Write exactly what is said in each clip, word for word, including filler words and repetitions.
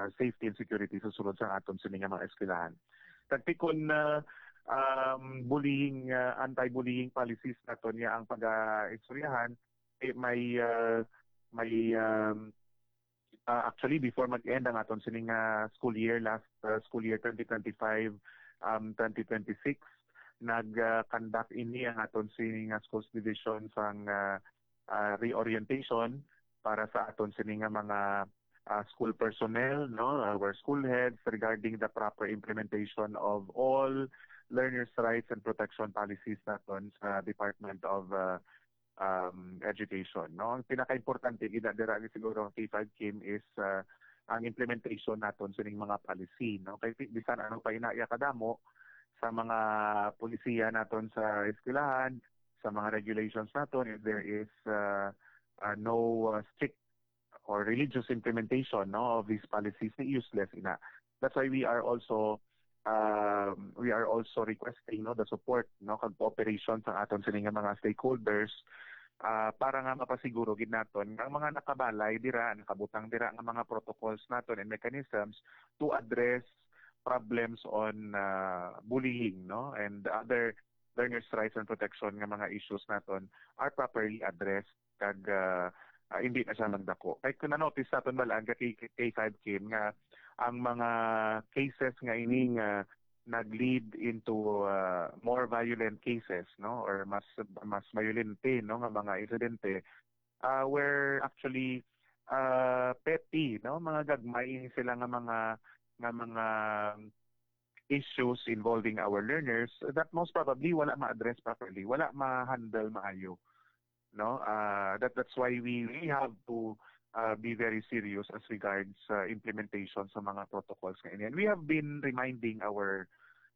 uh, safety and security sa sulod sa aton sini nga mga eskwelahan. Tagpikon na um, bullying, uh, anti-bullying policies naton niya ang pag-istoryahan, eh, may uh, may um, uh, actually before mag-end ang aton sining uh, school year, last uh, school year twenty twenty-five um, twenty twenty-six, nag-conduct uh, ini ang aton sining uh, schools division sang uh, uh, reorientation para sa aton sining uh, mga uh, school personnel, no, our school heads, regarding the proper implementation of all learners' rights and protection policies naton sa Department of uh, um, Education. No, ang pinaka-importante gina dira ni siguro K five Kim is uh, ang implementation naton sining mga policy, no, kay bisan ano pa inaya kadamo sa mga pulisiya naton sa eskwelahan, sa mga regulations naton, if there is uh, uh, no uh, strict or religious implementation, no, of these policies, useless ina. That's why we are also um, we are also requesting, no, the support, no, kag cooperation sa aton sining mga stakeholders uh, para nga mapasiguro gid naton ang mga nakabalay dira, nakabutang dira nga mga protocols naton and mechanisms to address problems on uh, bullying, no, and other learners' rights and protection nga mga issues naton are properly addressed kag uh, uh, hindi na siya nagdako. Kaya kung na-notice natin malaan ka K five Kim nga ang mga cases nga ining uh, nag-lead into uh, more violent cases, no, or mas mas violente, no, nga mga insidente uh, were actually uh, petty, no, mga gagmay sila nga mga nga mga issues involving our learners that most probably wala ma-address properly, wala ma-handle maayo, no. Uh, that that's why we really have to uh, be very serious as regards uh, implementation sa mga protocols ngayon. And we have been reminding our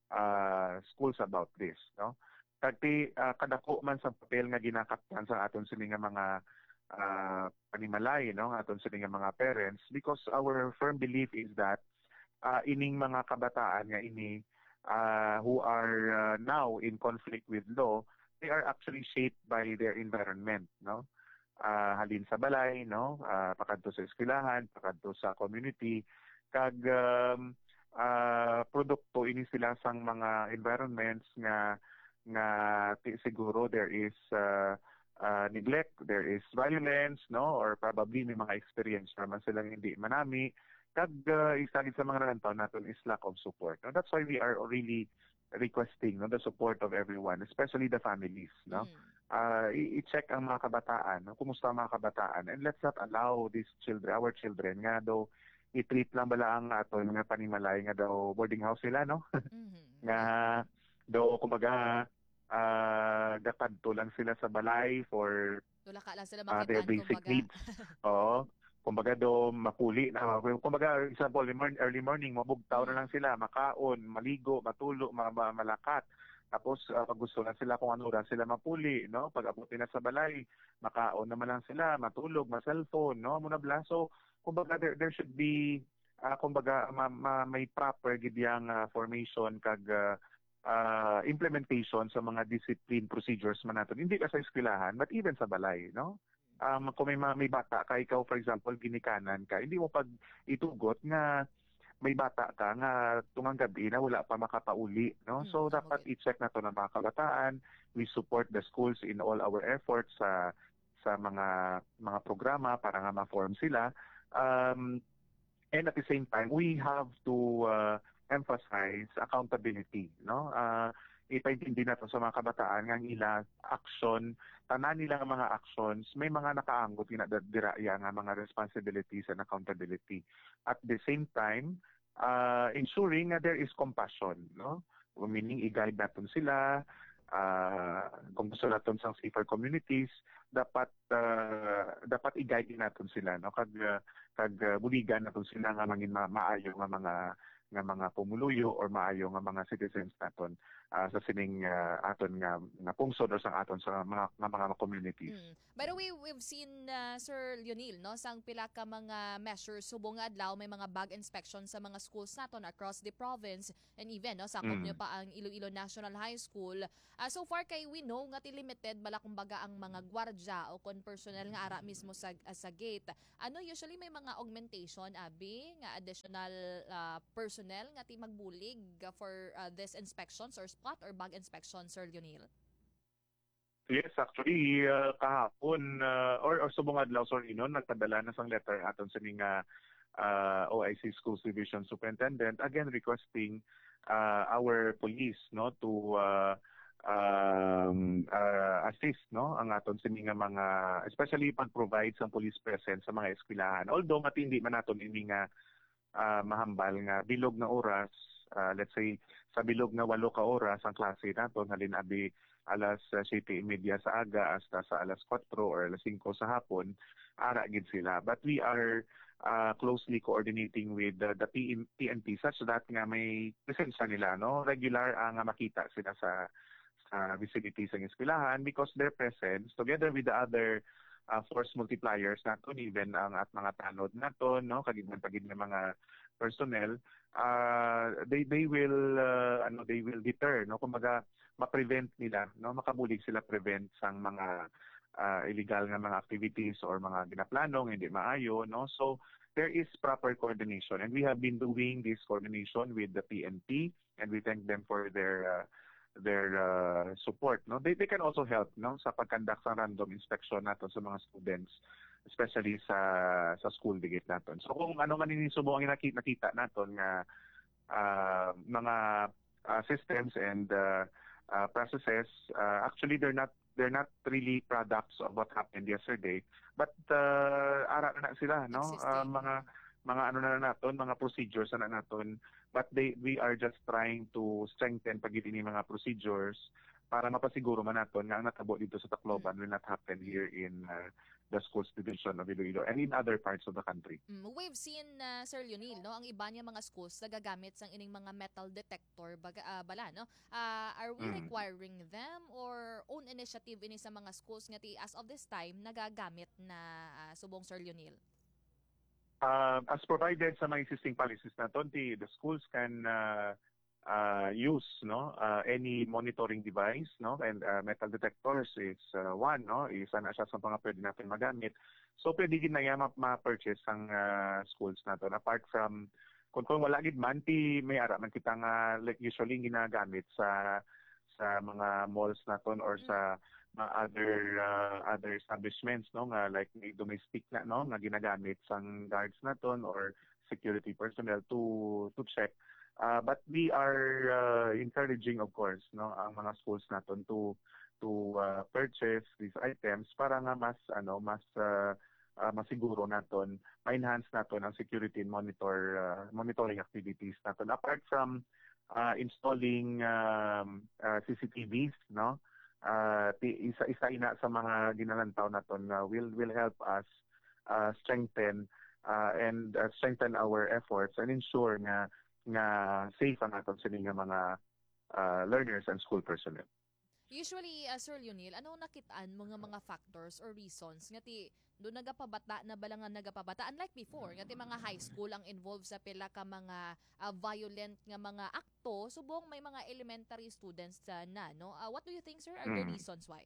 uh, schools about this, no. Kati uh, kadako man sa papel nga ginakaptan sa aton sini nga mga uh, panimalay, no, aton sini nga mga parents, because our firm belief is that Uh, ining mga kabataan nga ini uh, who are uh, now in conflict with law, they are actually shaped by their environment, no. Uh, halin sa balay, no, uh, pakadto sa eskwelahan, pakadto sa community, kag um, uh, produkto ini sila sang mga environments nga nga siguro there is uh, uh, neglect, there is violence, no, or probably may mga experience naman silang hindi manami. Kag uh, isa sa mga nanantaw natin is lack of support. No? That's why we are really requesting, no, the support of everyone, especially the families. No? Mm. Uh, i-check ang mga kabataan, no? Kumusta ang mga kabataan, and let's not allow these children, our children, nga daw i-treat lang bala ang ato mga panimalay nga daw boarding house sila, no? Mm-hmm. Nga daw kumbaga uh, gatadto lang sila sa balay for tulaka lang sila uh, their basic kumbaga needs. Oo. Kumbaga do mapuli na, kumbaga example early morning mabugtaw na lang sila, makaon, maligo, matulog, malakat, tapos uh, pag gusto na sila kung ano ra sila mapuli, no, pag abutin na sa balay makaon naman lang sila, matulog, ma-cellphone, no, muna blaso. Kumbaga there, there should be uh, kumbaga ma, ma, may proper gidyang uh, formation kag uh, uh, implementation sa mga discipline procedures man natin, hindi ka sa eskwelahan but even sa balay, no. Um, kung may, may bata ka, ikaw for example, ginikanan ka, hindi mo pag itugot nga may bata ka nga tungang gabi na wala pa makapauli, no? So hmm, dapat okay. I-check na to ng mga kabataan. We support the schools in all our efforts sa sa mga mga programa para nga ma-form sila. Um, and at the same time, we have to uh, emphasize accountability, no? Uh, ipaintindi nato sa mga kabataan nga ila action, tanan nila nga mga actions, may mga nakaanggot nga dira ya nga mga responsibilities and accountability. At the same time, uh, ensuring na there is compassion, no? Meaning i-guide natin sila, uh, kung gusto natin sa safer communities, dapat uh, dapat i-guide natin sila, no? Kag kag uh, buligan natin sila nga mangin ma maayo nga mga nga mga pumuluyo or maayo nga mga citizens naton uh, sa sining uh, aton nga nga pungsod or sa aton sa mga nga mga communities. Mm. By the way, we've seen uh, Sir Lionel, no, sang pila ka mga measures subong nga adlaw may mga bag inspection sa mga schools naton across the province and even no sakop nyo Mm. pa ang Iloilo National High School. Uh, so far kay we know nga ti limited bala kumbaga ang mga gwardya o kon personnel nga ara mismo sa uh, sa gate. Ano usually may mga augmentation abi nga additional uh, personnel nga ti magbulig uh, for uh, this inspections or spot or bag inspections, Sir Lionel? Yes, actually, uh, kahapon, uh, or, or subong adlaw, sorry, no, nagpadala na sang letter aton sa mga uh, O I C Schools Division Superintendent, again requesting uh, our police no to uh, um, uh, assist no ang aton sa mga mga, especially pag-provide sa police presence sa mga eskwelahan. Although matindi man naton ini nga uh, mahambal nga bilog na oras, uh, let's say sa bilog na walo ka oras ang klase naton halin abi alas uh, siyete media sa aga hasta sa alas kwatro or alas singko sa hapon, ara gid sila. But we are uh, closely coordinating with uh, the P N P such that nga may presensya nila no regular ang uh, makita sila sa sa vicinity sa eskwelahan, because their presence together with the other uh, force multipliers naton, even ang at mga tanod naton no kagidman pagid ng mga personnel, uh, they they will uh, ano they will deter no kumbaga ma-prevent nila no makabulig sila prevent sang mga uh, illegal nga mga activities or mga ginaplanong hindi maayo no. So there is proper coordination, and we have been doing this coordination with the P N P, and we thank them for their uh, their uh, support no. They they can also help no sa pagkandak sa random inspection naton sa mga students, especially sa sa school digit naton. So kung ano man ini subo ang nakita, nakita naton nga uh, mga uh, systems and uh, uh, processes, uh, actually they're not they're not really products of what happened yesterday, but uh, ara na sila no uh, Existing. mga mga ano na naton, mga procedures na naton, but they we are just trying to strengthen pagid ini mga procedures para mapasiguro man naton nga ang natabo dito sa Tacloban Mm. will not happen Mm. here in uh, the schools division of Iloilo and in other parts of the country. Mm, we've seen uh, Sir Lionel, no, ang iba niya mga schools nagagamit sang ining mga metal detector baga, ah, bala no. Uh, are we Mm. requiring them or own initiative ini sa mga schools nga ti as of this time nagagamit na uh, subong, Sir Lionel? Uh, as provided sa mga existing policies naton, the, the schools can uh, uh, use no uh, any monitoring device no, and uh, metal detectors is uh, one no, isa na siya sa mga pwede natin magamit. So pwede gid na yan ma-purchase ang uh, schools naton apart from kung, kung wala gid man ti may ara man kita nga like usually ginagamit sa sa mga malls naton or Mm. sa mga other uh, other establishments no nga like may domestic na no nga ginagamit sang guards naton or security personnel to to check. Uh, but we are uh, encouraging of course no ang mga schools naton to to uh, purchase these items para nga mas ano mas uh, uh, masiguro naton ma-enhance naton ang security and monitor uh, monitoring activities naton apart from uh, installing um, uh, C C T Vs no. Uh, isa isa ina sa mga ginalantaw naton uh, will will help us uh, strengthen uh, and uh, strengthen our efforts and ensure nga nga safe ang aton sini nga mga uh, learners and school personnel. Usually, uh, Sir Lionel, ano nakitaan mga mga factors or reasons nga ti do nagapabata na bala nga nagapabata unlike before nga ti mga high school ang involved sa pila ka mga uh, violent nga mga akto subong may mga elementary students sa na no. Uh, what do you think, sir, are the Mm. reasons why?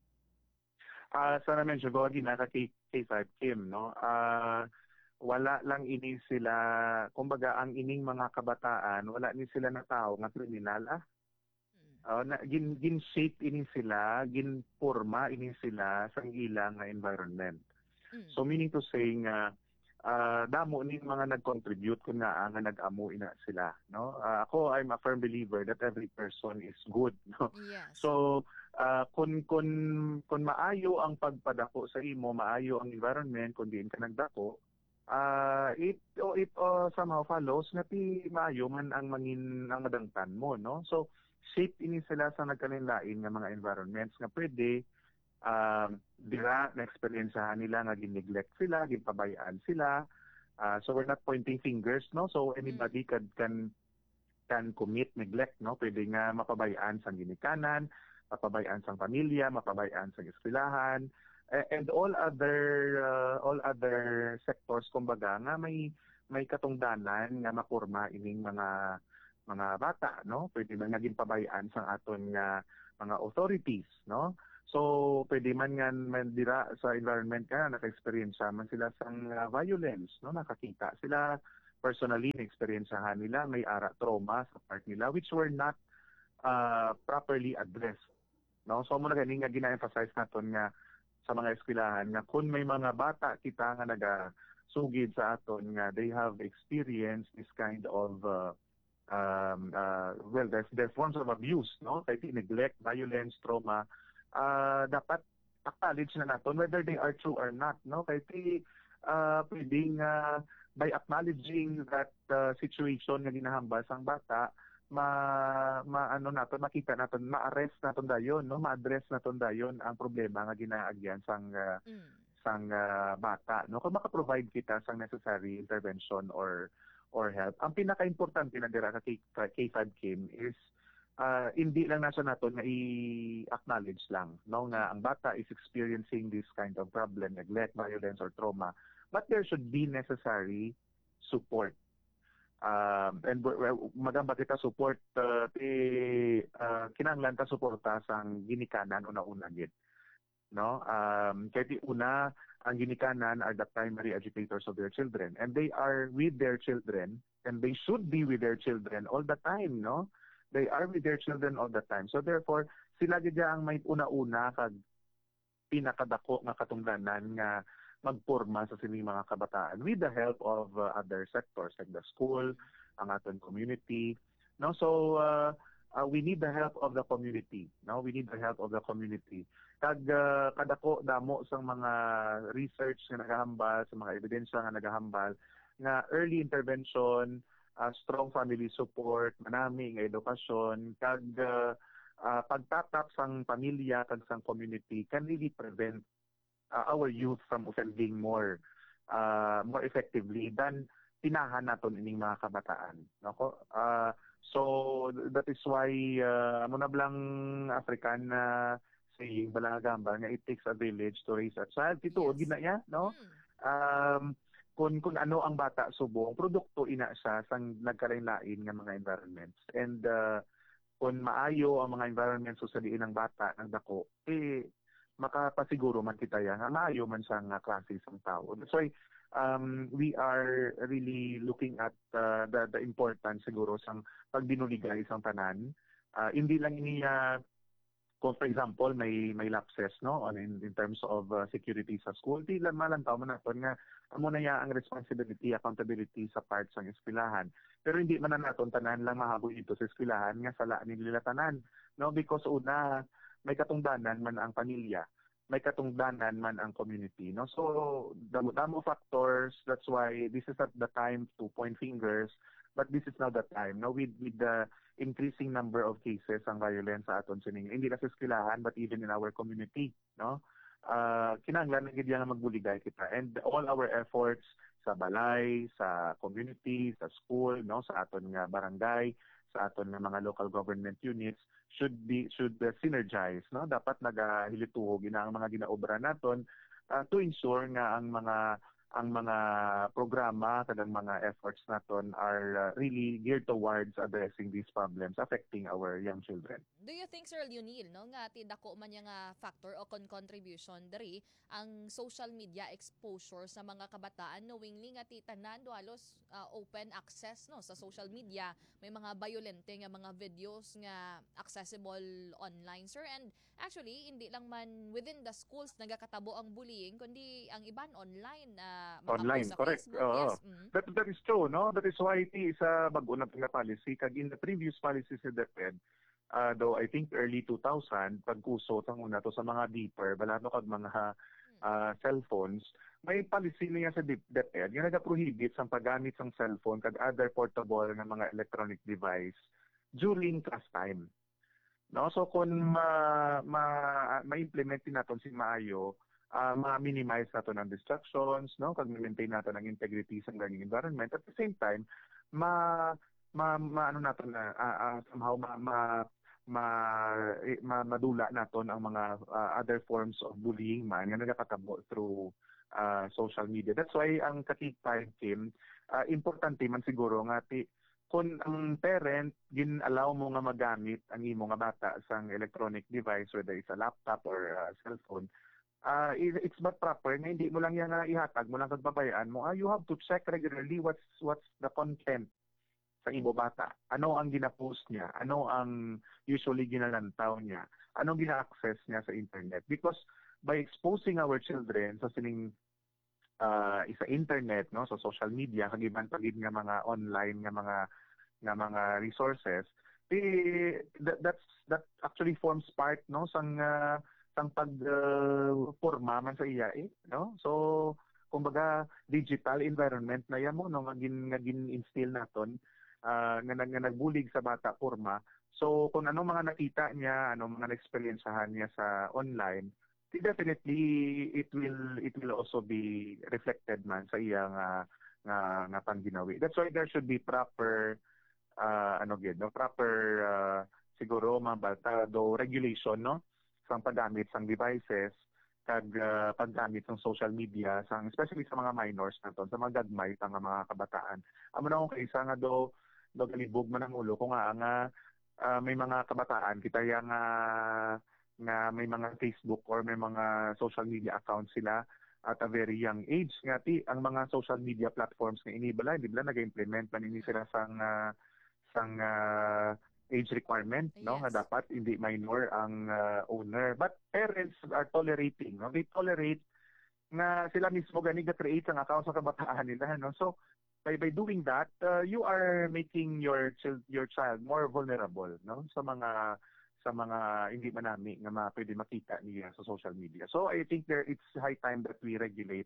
Uh, sa namin siguro ginaka K five Kim no. Uh, wala lang ini sila kumbaga ang ining mga kabataan wala ni sila na tao nga kriminal ah. Mm. Uh, na, gin, gin shape ini sila, gin porma ini sila sa ilang nga environment. Mm. So meaning to say nga uh, damo ning mga nag-contribute kun nga nga nag-amo ina sila no. Uh, ako I'm a firm believer that every person is good no. Yes. So uh, kun kun kun maayo ang pagpadako sa imo, maayo ang environment kun diin ka nagdako, uh, it oh, it uh, somehow follows na ti maayo man ang mangin ang madangtan mo no. So shape ini sila sa nagkalinlain nga mga environments nga pwede um, dira na experiencehan nila nga gineglect sila, gipabayaan sila, Uh, so we're not pointing fingers, no? So anybody can can can commit neglect, no? Pwede nga mapabayaan sa ginikanan, mapabayaan sa pamilya, mapabayaan sa eskwelahan, a- and all other uh, all other sectors kumbaga nga may may katungdanan nga maporma ining mga mga bata, no? Pwede man naging pabayaan sa aton nga mga authorities, no? So pwede man nga man dira sa environment ka naka-experience man sila sang uh, violence, no? Nakakita sila personally na-experiencehan nila may ara trauma sa part nila which were not uh, properly addressed, no? So mo na gani nga gina-emphasize naton nga sa mga eskwelahan nga kung may mga bata kita nga naga sugid sa aton nga they have experienced this kind of uh, um, uh, well there's, there's forms of abuse, no? Kahit neglect, violence, trauma, uh, dapat acknowledge na naton whether they are true or not, no? Kahit uh, pwedeng uh, by acknowledging that uh, situation nga ginahambal sang bata ma, ma ano naton makita naton ma-arrest naton dayon, no? Ma-address naton dayon ang problema nga ginaagyan sang uh, Mm. sang uh, bata, no? Kung maka-provide kita sang necessary intervention or or help. Ang pinaka-importante na dira sa K five K I M is uh, hindi lang nasa naton nga i-acknowledge lang, no, nga ang bata is experiencing this kind of problem, neglect, violence or trauma, but there should be necessary support. Um, and magamba kita support uh, ti uh, kinahanglan ta suporta sang ginikanan una-una gid, no? Um, kaya ti una ang ginikanan are the primary educators of their children and they are with their children and they should be with their children all the time, no? They are with their children all the time. So therefore, sila gid ang may una-una kag pinakadako nga katungdanan nga magporma sa sining mga kabataan with the help of uh, other sectors like the school, ang aton community, no? So uh, uh, we need the help of the community, no? We need the help of the community. Kag uh, kadako damo sa mga research nga nagahambal, sa mga ebidensya nga nagahambal nga early intervention, uh, strong family support, manami nga edukasyon, kag uh, uh, pagtatap sang pamilya kag sang community can really prevent uh, our youth from offending more uh, more effectively than tinahan naton ining mga kabataan, nako. Uh, so that is why uh, mo na blang African na uh, saying balangagamba nga it takes a village to raise a child. Tituod Yes. gid na ya, no? Mm. Um, kung kung ano ang bata subong, produkto ina siya sang nagkalain-lain nga mga environments. And uh, kung maayo ang mga environments sa diin ng bata ng dako, eh makapasiguro man kita ya nga maayo man siya nga klase sang tao. That's why um, we are really looking at uh, the the importance siguro sang pagbinuligay sang tanan. Uh, hindi lang niya kung for example may may lapses, no, on in, in terms of uh, security sa school, di lang malantaw mo naton nga amo na ya ang responsibility, accountability sa parts ng eskwelahan. Pero hindi man na naton tanan lang mahabol dito sa eskwelahan nga sala ni nila tanan, no, because una may katungdanan man ang pamilya, may katungdanan man ang community, no. So damo damo factors, that's why this is not the time to point fingers, but this is now the time, no, with with the increasing number of cases ang violence sa aton sining hindi na sa eskwelahan but even in our community, no. Uh, kinahanglan na gid nga magbuligay kita and all our efforts sa balay, sa community, sa school, no, sa aton nga barangay, sa aton nga mga local government units should be should uh, synergize, no. Dapat nagahilituhog ina ang mga ginaobra naton uh, to ensure nga ang mga ang mga programa kag ang mga efforts naton are uh, really geared towards addressing these problems affecting our young children. Do you think, Sir Leonil, no, nga ti dako man yung nga factor o con contribution diri ang social media exposure sa mga kabataan knowingly nga ti tanan do halos uh, open access, no, sa social media, may mga violente nga mga videos nga accessible online, sir, and actually hindi lang man within the schools nagakatabo ang bullying kundi ang iban online uh, Online, sa correct. Facebook. Oo. Yes. Mm. That, that is true, no? That is why iti sa bago na nga policy, kag in the previous policies ni DepEd, uh, though I think early two thousand, pagkusot ang una to sa mga beeper, balano kag mga uh, cellphones, may policy niya sa DepEd, yung nag-prohibit sa paggamit ng cellphone kag other portable nga mga electronic device during class time. No, so kung ma, ma, ma-implement naton si maayo uh, ma-minimize nato ng distractions, no? Kag maintain nato ng integrity sa learning environment. At the same time, ma ma, ma ano nato na uh, uh, somehow ma, ma ma, eh, ma madula naton ang mga uh, other forms of bullying man nga nagakatabo through uh, social media. That's why ang kakipay team uh, importante man siguro nga ti kung ang parent gin-allow mo nga magamit ang imo nga bata sang electronic device, whether it's a laptop or a cellphone, uh, it's but proper na hindi mo lang yan uh, ihatag mo lang kagbabayaan mo. Uh, you have to check regularly what's what's the content sa imo bata. Ano ang gina-post niya? Ano ang usually ginalantaw niya? Anong gina-access niya sa internet? Because by exposing our children sa sining uh, isa internet, no, sa social media, kagiban pagid nga mga online nga mga nga mga resources, eh, that, that's that actually forms part, no, sang uh, sang pag uh, forma man sa iya, eh, no? So kumbaga digital environment na yan mo, no, nga gin nga gin-instill naton uh, nga, nga nagbulig sa bata forma. So kung anong mga nakita niya, anong mga na-experiencehan niya sa online, definitely it will it will also be reflected man sa iyang uh, nga nga pangginawi. That's why there should be proper uh, ano gid, no, proper uh, siguro mabaltado regulation, no, sa paggamit sang devices kag uh, paggamit ng social media sang especially sa mga minors naton, sa mga gagmay sa mga kabataan. Amo na kung kaisa nga do do galibog man ang ulo ko nga nga uh, may mga kabataan kita yang uh, nga may mga Facebook or may mga social media accounts sila at a very young age nga ti ang mga social media platforms nga inibala hindi bala nag-implement man ini sila sang uh, sang uh, age requirement, no, Yes. nga dapat hindi minor ang uh, owner, but parents are tolerating, no, they tolerate nga sila mismo gani ga-create ang account sa kabataan nila, no. So by by doing that, uh, you are making your child your child more vulnerable, no, sa mga sa mga hindi manami nga ma, pwede makita niya sa social media. So I think there it's high time that we regulate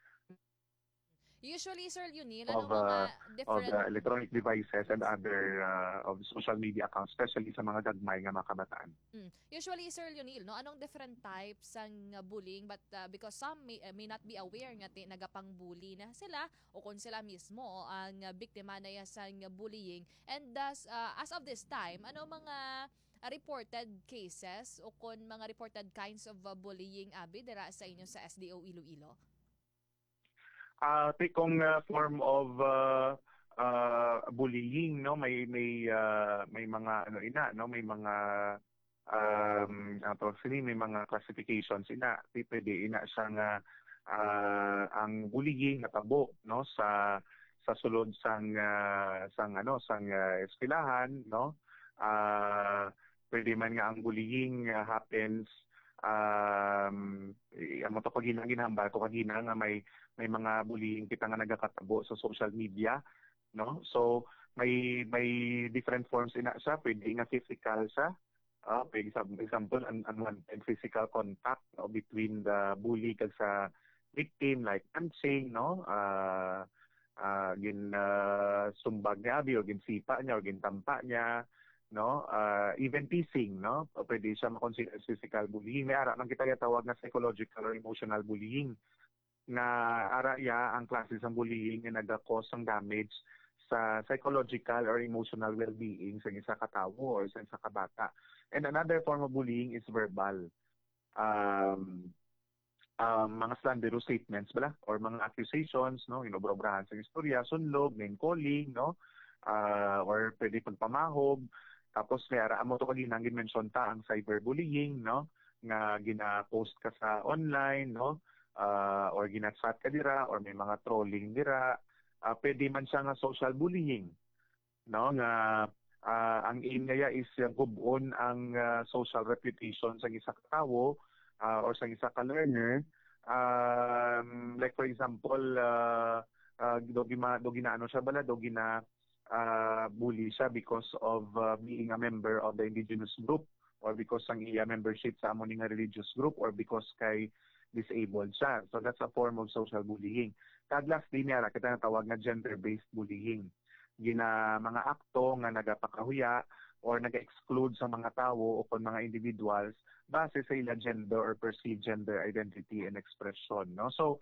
Usually, Sir Lionel, of anong mga uh, of different... the electronic devices and other uh, of social media accounts, especially sa mga gagmay nga mga kabataan. Mm. Usually, Sir Lionel, no, anong different types ng uh, bullying, but uh, because some may, uh, may not be aware nga ti nagapang bully na sila o kung sila mismo ang uh, biktima na yasang uh, bullying. And thus, uh, as of this time, ano mga uh, reported cases o kung mga reported kinds of uh, bullying, Abi, dira sa inyo sa S D O Iloilo? Uh, kung uh, form of uh, uh, bullying, no, may may uh, may mga ano ina, no, may mga um ato sini may mga classifications ina. Di pwede ina siya nga uh, ang bullying natabo, no, sa sa sulod sang uh, sang ano sang uh, eskwelahan, no. Uh, pwede man nga ang bullying uh, happens um amo to pag ginahambal ko kanina nga may may mga bullying kita nga nagakatabo sa social media, no, so may may different forms ina siya, pwede nga physical siya, uh, pwede sa example an unwanted physical contact, no, between the bully kag sa victim, like punching, no, uh, uh, gin uh, sumbag niya abi o gin sipa niya o gin tampa niya, no, uh, even teasing, no, pwede siya ma-consider physical bullying. May ara nang kita tawag na psychological or emotional bullying, na ara ya ang klase ng bullying nga naga-cause ng damage sa psychological or emotional well-being sa isa ka tawo or sa isa ka bata. And another form of bullying is verbal. Um, um, mga slanderous statements bala or mga accusations, no, inobrabrahan sa istorya, sunlog, name calling, no, uh, or pwede pagpamahog. Tapos may ara mo to kanina gi-mention ta ang cyberbullying, no, nga gina-post ka sa online, no, uh, or ginachat ka dira or may mga trolling dira. Uh, pwede man siya nga social bullying, no, nga uh, ang aim niya is uh, gubon ang uh, social reputation sa isa ka tawo uh, or sa isa ka learner. Um, like for example, uh, uh, do gina do ginaano siya bala do gina uh, bully siya because of uh, being a member of the indigenous group or because ang iya membership sa amo nga religious group or because kay disabled siya. So that's a form of social bullying. Kag last din niya kita natawag nga gender-based bullying. gina mga akto nga nagapakahuya or naga-exclude sa mga tawo o kon mga individuals base sa ila gender or perceived gender identity and expression, no? So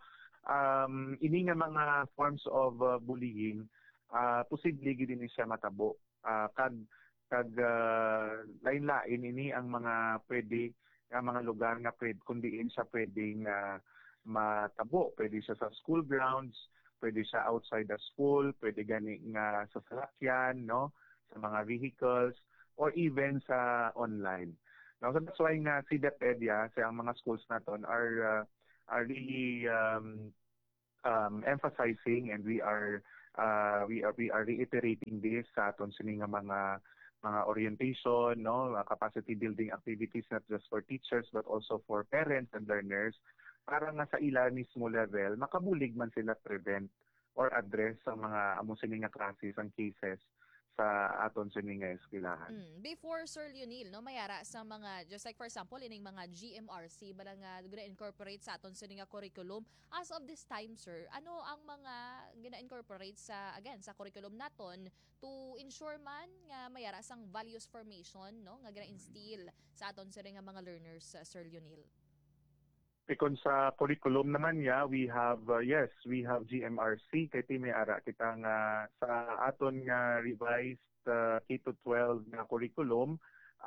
um ini nga mga forms of uh, bullying, uh, posible gid ni siya matabo. Uh, kag kag uh, lain-lain ini ang mga pwede ang mga lugar nga pwede kundi siya pwedeng uh, matabo. Pwede siya sa school grounds, pwede siya outside the school, pwede gani nga sa sasakyan, no, sa mga vehicles, or even sa online. Now, so that's why nga si DepEdya, sa ang mga schools naton are uh, are really um, um, emphasizing, and we are uh, we are we are reiterating this sa aton sini nga mga mga orientation, no, uh, capacity building activities not just for teachers but also for parents and learners, para nga sa ila mismo level makabulig man sila prevent or address sa mga amo sini nga classes ang cases sa aton sini nga eskwelahan. Mm. Before, Sir Leonil, no, mayara sa mga, just like for example, ining mga G M R C, bala nga gina-incorporate sa aton sa nga curriculum. As of this time, sir, ano ang mga gina-incorporate sa, again, sa curriculum naton to ensure man nga mayara sang values formation, no, nga gina-instill sa aton sa nga mga learners, uh, Sir Leonil? Because sa curriculum naman niya, we have, uh, yes, we have G M R C, kay ti may ara kita nga sa aton nga revised uh, K to twelve nga curriculum,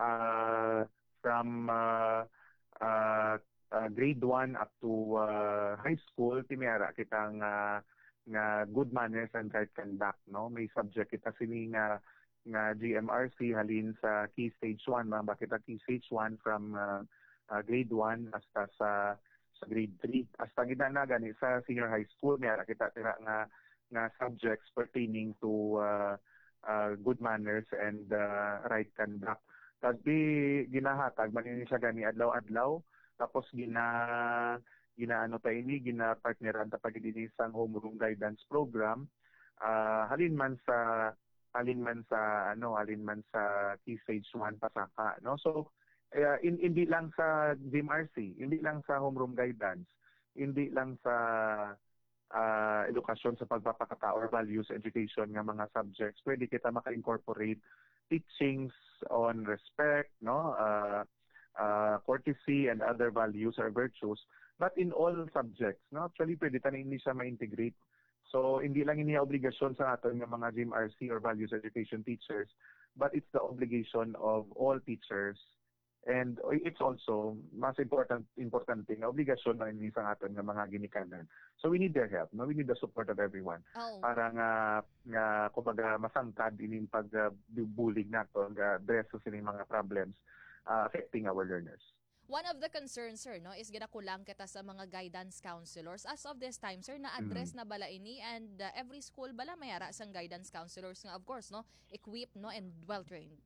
uh, from uh, uh, uh, grade one up to uh, high school, ti may ara kita nga, nga good manners and right conduct, no? May subject kita sini nga nga G M R C halin sa Key Stage one, mga kita Key Stage one from uh, uh, grade one hasta sa sa grade three. Hasta gina na gani sa senior high school, may kita tira nga nga subjects pertaining to uh, uh, good manners and uh, right conduct. Kasi ginahatag man ini siya gani adlaw-adlaw, tapos gina ginaano ta ini gina partneran ta pagdini sang homeroom guidance program, uh, halin man sa halin man sa ano halin man sa Key Stage one pasaka, no? So Uh, in, hindi lang sa G M R C, hindi lang sa homeroom guidance, hindi lang sa uh, edukasyon sa pagpapakata or values education nga mga subjects, pwede kita maka-incorporate teachings on respect, no, uh, uh, courtesy and other values or virtues, but in all subjects, no, actually pwede tanin hindi siya ma-integrate. So hindi lang ini obligasyon sa aton nga mga G M R C or values education teachers, but it's the obligation of all teachers. And it's also mas important important thing, obligasyon na ini sa aton nga mga ginikanan. So we need their help, no? We need the support of everyone. Oh. Para nga nga kumbaga masangkad ining pag-bullying nato, nga address sa sining mga problems uh, affecting our learners. One of the concerns, sir, no, is ginakulang kita sa mga guidance counselors. As of this time, sir, na-address mm-hmm. na bala ini, and uh, every school bala mayara sang guidance counselors nga, of course, no, equipped, no, and well-trained.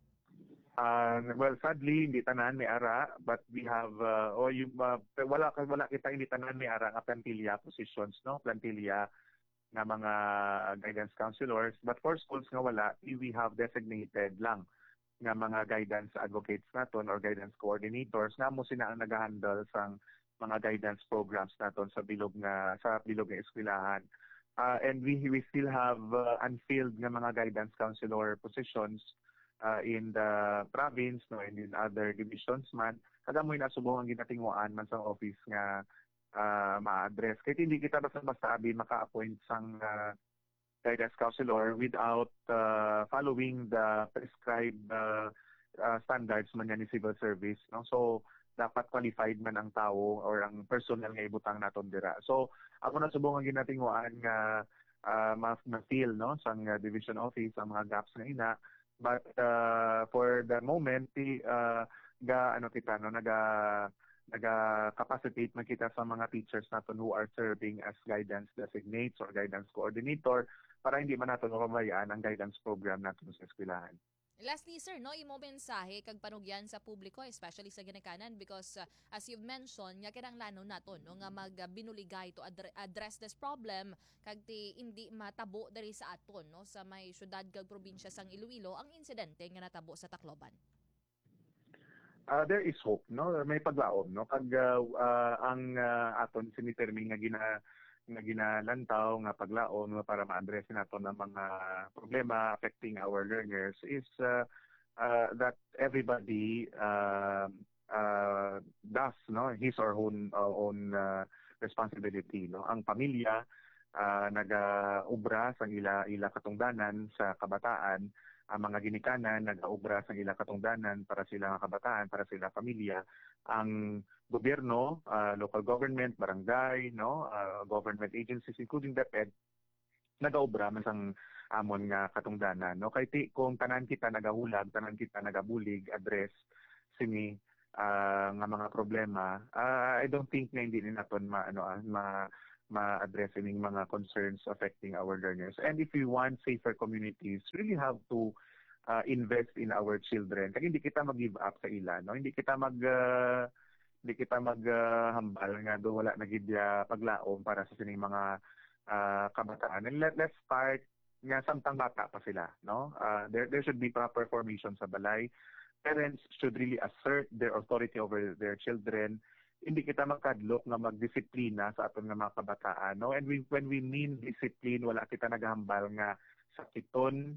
Uh, well, sadly, hindi tanan may ara, but we have, uh, o yung, uh, wala, wala kita hindi tanan may ara nga plantilla positions, no? Plantilla nga mga guidance counselors. But for schools nga wala, we have designated lang nga mga guidance advocates naton or guidance coordinators nga mo sina ang nag-handle sang mga guidance programs naton sa bilog nga sa bilog nga eskwelahan. Uh, and we we still have uh, unfilled nga mga guidance counselor positions Uh, in the province, no, and in other divisions man, kada mo inasubong ang ginatinguan man sa office nga uh, ma-address. Kaya hindi kita basta-basta abi maka-appoint sang uh, guidance counselor without uh, following the prescribed uh, uh, standards man ni civil service, no? So dapat qualified man ang tao or ang personnel nga ibutang naton dira. So ako na subong ang ginatinguan nga uh, ma-fill, no, sang uh, division office ang mga gaps nga ina. But uh, for the moment, uh, ga ano kita no naga naga capacitate man kita sa mga teachers naton who are serving as guidance designates or guidance coordinator para hindi man naton mapabayaan ang guidance program naton sa eskwelahan. Lastly, sir, no, imo mensahe kag panugyan sa publiko, especially sa ginikanan, because uh, as you've mentioned, nga kinahanglanon naton no, nga magbinuligay to adre- address this problem kag ti hindi matabo diri sa aton, no, sa may syudad kag probinsya sang Iloilo ang insidente nga natabo sa Tacloban. Uh, there is hope, no, may paglaom, no, kag uh, uh, ang uh, aton sinitermi nga gina nga ginalantaw nga paglaom nga para ma-address nato ng mga problema affecting our learners is uh, uh, that everybody uh, uh, does no his or own uh, own uh, responsibility no. Ang pamilya uh, nagaubra sa ila ila katungdanan sa kabataan, ang mga ginikanan nagaubra sa ila katungdanan para sila nga kabataan, para sila pamilya. Ang gobyerno, uh, local government, barangay, no, uh, government agencies including DepEd nagaobra man sang amon nga katungdanan no. Kay ti kung tanan kita nagahulag, tanan kita nagabulig address sini uh, nga mga problema, uh, I don't think na hindi ni naton ma ano ah, ma ma-address ining mga concerns affecting our learners. And if we want safer communities, really have to uh, invest in our children. Kaya hindi kita mag-give up sa ila, no? Hindi kita mag uh, hindi kita maghambal uh, nga do wala na gid ya paglaom para sa sining mga uh, kabataan. And let, let's start nga samtang bata pa sila, no? Uh, there there should be proper formation sa balay. Parents should really assert their authority over their children. Hindi kita magkadlok nga magdisiplina sa aton nga mga kabataan, no? And we, when we mean discipline, wala kita naghambal nga sakiton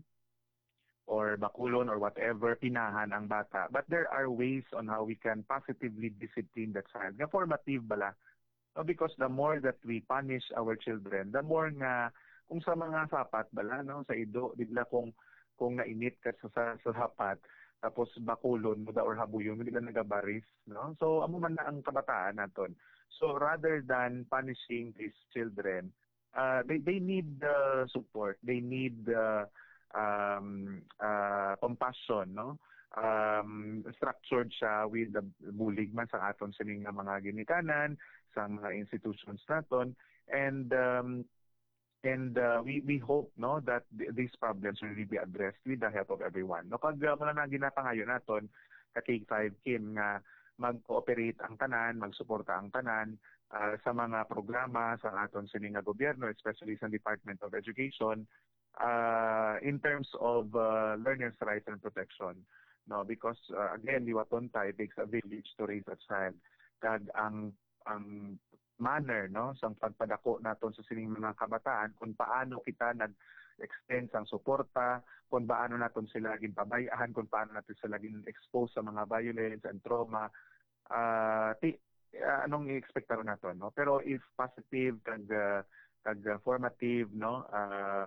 or bakulon or whatever, pinahan ang bata. But there are ways on how we can positively discipline that child. Nga formative bala. No? Because the more that we punish our children, the more nga, kung sa mga sapat bala, no? Sa ido, bigla kung, kung nainit ka sa, sa, sa sapat, tapos bakulon mo da or habuyon, hindi na nagabaris, no? So, amo man na ang kabataan naton. So, rather than punishing these children, uh, they they need uh, support. They need uh, um, uh, compassion, no? Um, structured siya with the bulig man sa aton sining nga mga ginikanan, sa mga institutions naton, and um, And uh, we we hope no that th- these problems will really be addressed with the help of everyone. No, pag uh, wala na ginapangayon naton ka K five Kim nga mag-cooperate ang tanan, magsuporta ang tanan uh, sa mga programa sa aton sining nga gobyerno, especially sa Department of Education, uh, in terms of uh, learners' rights and protection. No, because uh, again, liwaton tayo takes a village to raise a child. Kag ang ang manner no sa pagpadako naton sa sining mga kabataan kung paano kita nag-extend sang suporta, kung paano naton sila ginpabayahan, kung paano natin sila gin-expose sa mga violence and trauma, uh, ti, uh, anong i-expect naton no. Pero if positive kag uh, kag uh, formative no uh,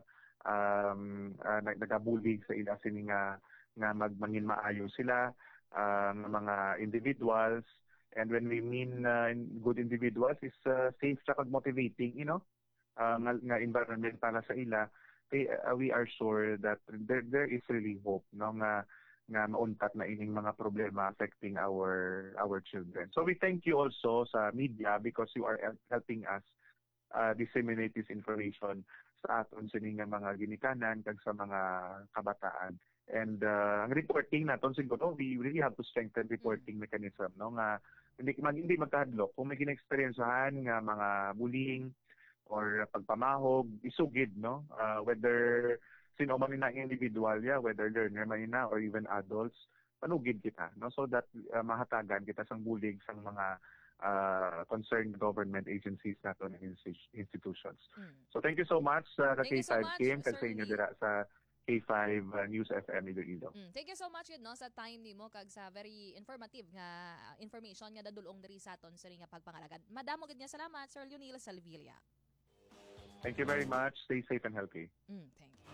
um uh, nagabulig sa ila sini nga nga magmangin maayo sila uh, ng mga individuals. And when we mean uh, good individuals is uh, safe sa motivating, you know, uh, nga, nga environment para sa ila, they, uh, we are sure that there there is really hope, no, nga nga mauntat na ining mga problema affecting our our children. So we thank you also sa media because you are helping us uh, disseminate this information sa aton sining nga mga ginikanan kag sa mga kabataan. And uh, ang reporting naton siguro we really have to strengthen reporting mechanism, no, nga hindi mag hindi magkahadlok kung may gina-experiencehan nga mga bullying or pagpamahog isugid no uh, whether sino man na individual ya, whether learner man na or even adults, panugid kita no so that uh, mahatagan kita sang bulig sang mga uh, concerned government agencies naton and institutions. Mm. So thank you so much sa uh, K five Kim kag sa inyo dira sa K five uh, News F M Iloilo. Mm, thank you so much yun, no, sa time nimo kag sa very informative nga information nga dadulong diri sa aton sa nga pagpangalagad. Madamo gid nga salamat Sir Leonil Salvilla. Thank you very much. Stay safe and healthy. Mm, thank you.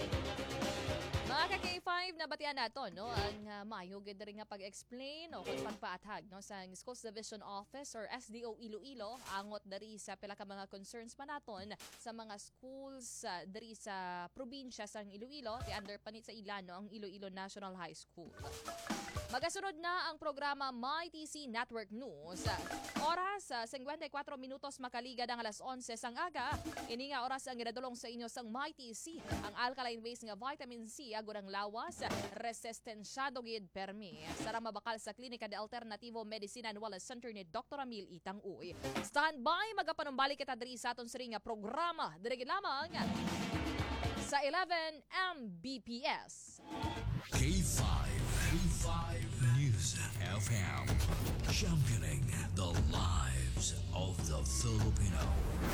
Mga ka-K five, nabatian nato no ang uh, mayo gid rin nga pag-explain o kung pagpaathag no sa Schools Division Office or S D O Iloilo angot dari sa pila ka mga concerns pa naton sa mga schools uh, dari sa probinsya sang Iloilo ti under panit sa ila no ang Iloilo National High School. Magasunod na ang programa My T C Network News. Oras sa uh, fifty-four minutos makaligad ang alas onse sang aga. Ini nga oras ang ginadulong sa inyo sang My T C, ang alkaline based nga vitamin C agurang lawas, resistensyado gid permi. Sarang mabakal sa Klinika de Alternativo Medicine and Wellness Center ni Doctor Amil Itang Uy. Stand by, magapanumbalik kita diri sa aton siri nga programa. Diri lamang sa eleven M B P S. K five. K five News F M. Championing the lives of the Filipino.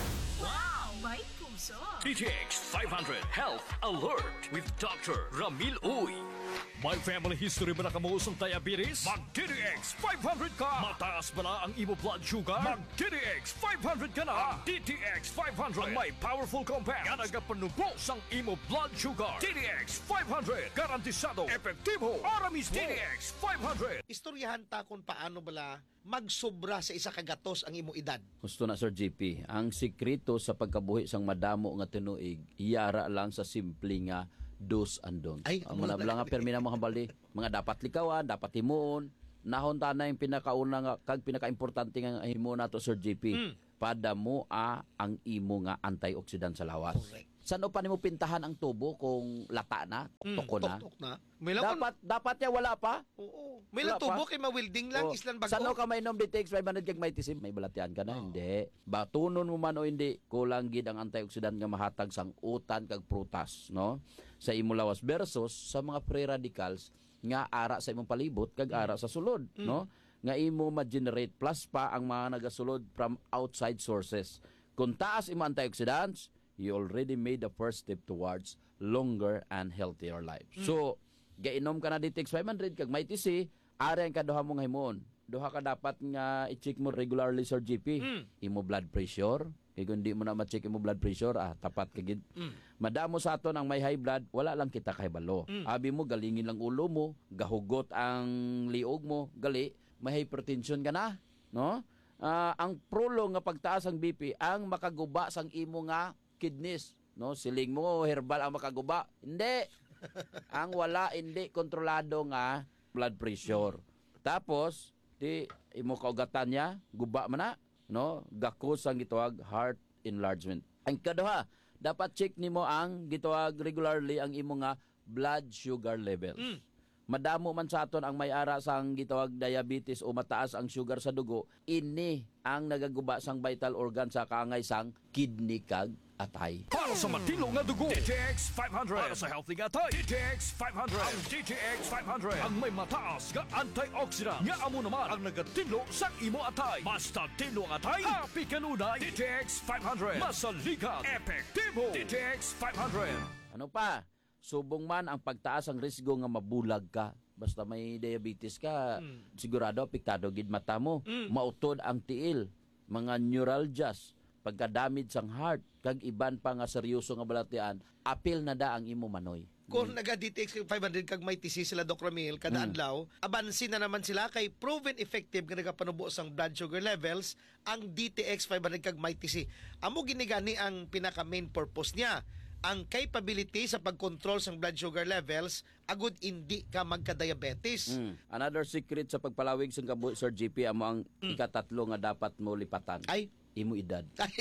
Wow! May puso! T T X five hundred Health Alert with Doctor Ramil Uy. May family history ba na kamuusong diabetes? Mag-T T X five hundred ka! Mataas ba na ang imo blood sugar? Mag-T T X five hundred ka na! Ang T T X five hundred ang may powerful compound nga nagapanubos ang imo blood sugar. T T X five hundred garantisado, epektibo, para mismo. T T X five hundred. Istoryahan ta kung paano bala magsobra sa isa kagatos ang imo edad. Gusto na Sir G P, ang sikreto sa pagkabuhi sang madamo nga tinuig, iyara lang sa simple nga dos and don'ts. Ay, ang mga nga permina mo hambali, mga dapat likawan, dapat himuon, nahon ta na yung pinakauna nga kag pinakaimportante nga himuon nato Sir G P. Mm. Pada mo a ang imo nga antioxidant sa lawas. Correct. Saan pa nimo pintahan ang tubo kung lata na, toko Mm, na? tok-tok na. May lang Dapat dapat ya wala pa. Oo. May lang Wala pa. tubo kay mawilding lang Oh, islan bago. Sano ka mainom D T X five hundred kag may tisim, may balatian ka na? Oh. Hindi. Batunon mo man o hindi, kulang gid ang antioxidant nga mahatag sang utan kag prutas, no? Sa imo lawas versus sa mga free radicals nga ara sa imong palibot kag ara sa sulod, Mm. no? Nga imo ma-generate plus pa ang mga nagasulod from outside sources. Kung taas imo antioxidants, you already made the first step towards longer and healthier life. Mm. So, gainom ka na D T X five hundred kag may T C, ari ang kaduha mong himon. Duha ka dapat nga i-check mo regularly Sir G P. Mm. Imo blood pressure. Kaya kung di mo na ma-check imo blood pressure, ah, tapat ka gid. Mm. Madamo sa aton ang may high blood, wala lang kita kahibalo. Mm. Abi mo, galingin lang ulo mo, gahugot ang liog mo, gali, may hypertension ka na. No? Ah, ang prolong nga pagtaas ang B P, ang makaguba sang imo nga kidneys. No? Siling mo, herbal ang makaguba. Hindi. Ang wala, hindi kontrolado nga blood pressure. Tapos, di imo kaugatan niya, guba man na, no? Gakos ang gitawag heart enlargement. Ang kaduha, dapat check nimo ang gitawag regularly ang imo nga blood sugar levels. Mm. Madamo man sa aton ang may ara sang gitawag diabetes o mataas ang sugar sa dugo, ini ang nagaguba sang vital organ sa kaangay sang kidney kag atay. Para sa matilong nga dugo, D T X five hundred. Para sa healthy nga atay, D T X five hundred. Ang D T X five hundred ang may mataas nga antioxidant nga amo naman ang nagatilo sa imo atay. Basta tilo ang atay, happy kanunay. D T X five hundred. Masaligan, epektibo. D T X five hundred. Ano pa? Subong man ang pagtaas ang risgo nga mabulag ka. Basta may diabetes ka, Mm. sigurado apektado gid mata mo. Mm. Mautod ang tiil, mga neuralgias, pagka-damage sang heart, kag iban pa nga seryoso nga balatian, apil na da ang imo manoy. Kung naga D T X five hundred kag may T C sila Doc Ramil kada Mm. adlaw, abansin na naman sila kay proven effective nga nagapanubo sang blood sugar levels ang D T X five hundred kag may T C. Amo ginigani ang pinaka main purpose niya. Ang capability sa pagkontrol sa blood sugar levels agud hindi ka magka-diabetes. Mm. Another secret sa pagpalawig sa kabuhi Sir G P amo ang Mm. ikatatlo nga dapat mo lipatan. Ay, Imo edad.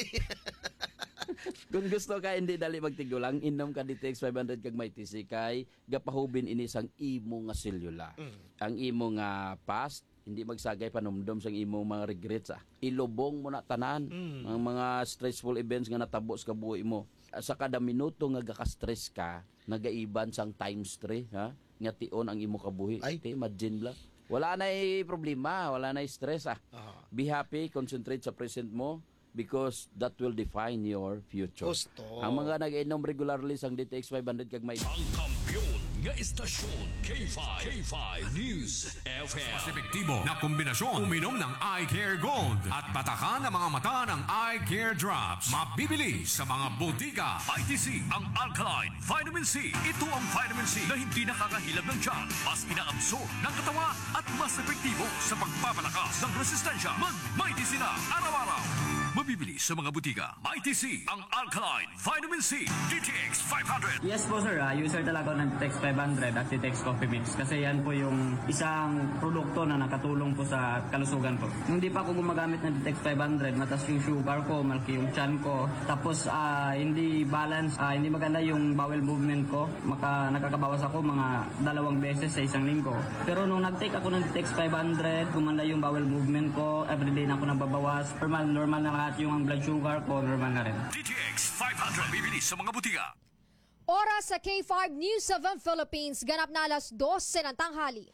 Kung gusto ka hindi dali magtigulang, inom ka D T X five hundred kag may T C kay gapahubin ini sang imo nga selula. Mm. Ang imo nga past hindi magsagay panumdom sang imo mga regrets ah. Ilubong mo na tanan Mm. ang mga stressful events nga natabo sa kabuhi mo. Sa kada minuto nga gaka-stress ka, nagaiban sang times three ha. Nga tion ang imo kabuhi. Ay. Okay, imagine bla. Wala na problema, wala na stress ah. Ah. Be happy, concentrate sa present mo because that will define your future. Gusto. Ang mga nag-inom regularly sang D T X five hundred kag may Ang kampiyon nga istasyon K five. K five News F M. Mas epektibo na kombinasyon. Uminom ng Eye Care Gold at patakan ang mga mata ng Eye Care Drops. Mabibili sa mga botika. I T C, ang alkaline vitamin C. Ito ang vitamin C na hindi nakakahilab ng tiyan, mas inaabsorb ng katawan at mas epektibo sa pagpapalakas ng resistensya. Mag-M I T C na araw-araw. Mabibili sa mga butika. M I T C, ang alkaline vitamin C. D T X five hundred. Yes po sir, uh, user talaga ako ng D T X five hundred at D T X Coffee Mix kasi yan po yung isang produkto na nakatulong po sa kalusugan ko. Nung di pa ako gumagamit ng D T X five hundred, mataas yung sugar ko, malaki yung chan ko, tapos uh, hindi balance, uh, hindi maganda yung bowel movement ko, maka nakakabawas ako mga dalawang beses sa isang linggo. Pero nung nag-take ako ng D T X five hundred, gumanda yung bowel movement ko, everyday na ako nababawas, normal, normal na lahat yung ang blood sugar ko, normal na rin. D T X five hundred. Bibili sa mga butika. Oras sa K five News seven Philippines, ganap na alas dose ng tanghali.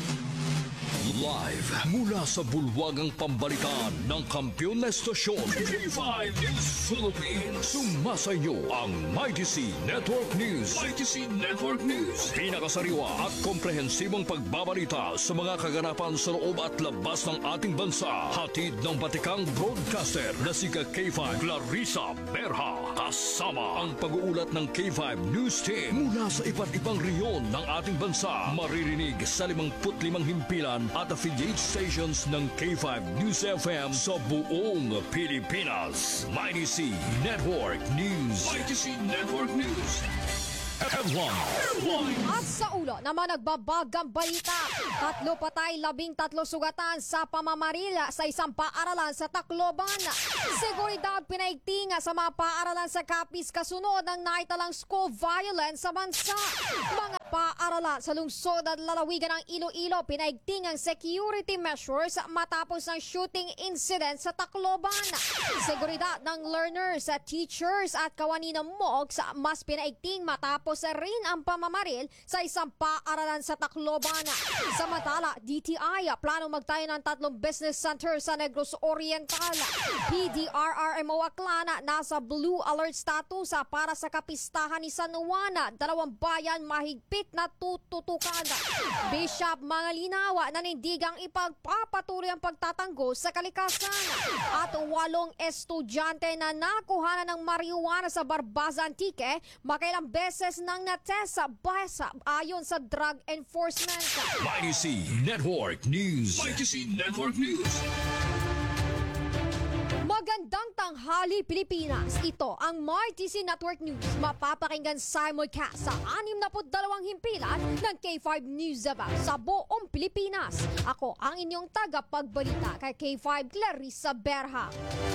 Live mula sa bulwagang pambalitaan ng kampiyon na estasyon K five News Philippines. Sumasa inyo ang Mighty C Network News. Mighty C Network News. Pinakasariwa at komprehensibong pagbabalita sa mga kaganapan sa loob at labas ng ating bansa. Hatid ng batikang broadcaster na si K five Clarissa Berha. Kasama ang pag-uulat ng K five News Team mula sa iba't ibang reyon ng ating bansa. Maririnig sa limangput limang himpilan at affiliate stations ng K five News F M sa buong Pilipinas. Mighty C Network News. Mighty C Network News. Headline. At sa ulo naman nagbabagang balita. Tatlo patay, labing tatlo sugatan sa pamamaril sa isang paaralan sa Tacloban. Seguridad pinaigtinga sa mga paaralan sa Capiz kasunod ng naitalang school violence sa bansa. Mga paaralan sa lungsod at lalawigan ng Iloilo pinaigtingang security measures matapos ng shooting incident sa Tacloban. Seguridad ng learners, teachers at kawani ng M O G mas pinaigting matapos sa rin ang pamamaril sa isang paaralan sa Tacloban. Samantala, D T I planong magtayo ng tatlong business center sa Negros Oriental. P D R R M O Aklan nasa blue alert status para sa kapistahan ni San Juan. Dalawang bayan mahigpit na tututukan. Bishop Mangalinawa nanindigang ipagpapatuloy ang pagtatanggol sa kalikasan. At walong estudyante na nakuha na ng marijuana sa Barbasa Antique makailang beses nang natest sa basa ayon sa Drug Enforcement. Mighty C Network News. Mighty C Network News. Magandang tanghali Pilipinas. Ito ang Mighty C Network News. Mapapakinggan simulcast sa anim na dalawang himpilan ng K five News about sa buong Pilipinas. Ako ang inyong tagapagbalita kay K five Clarissa Berha.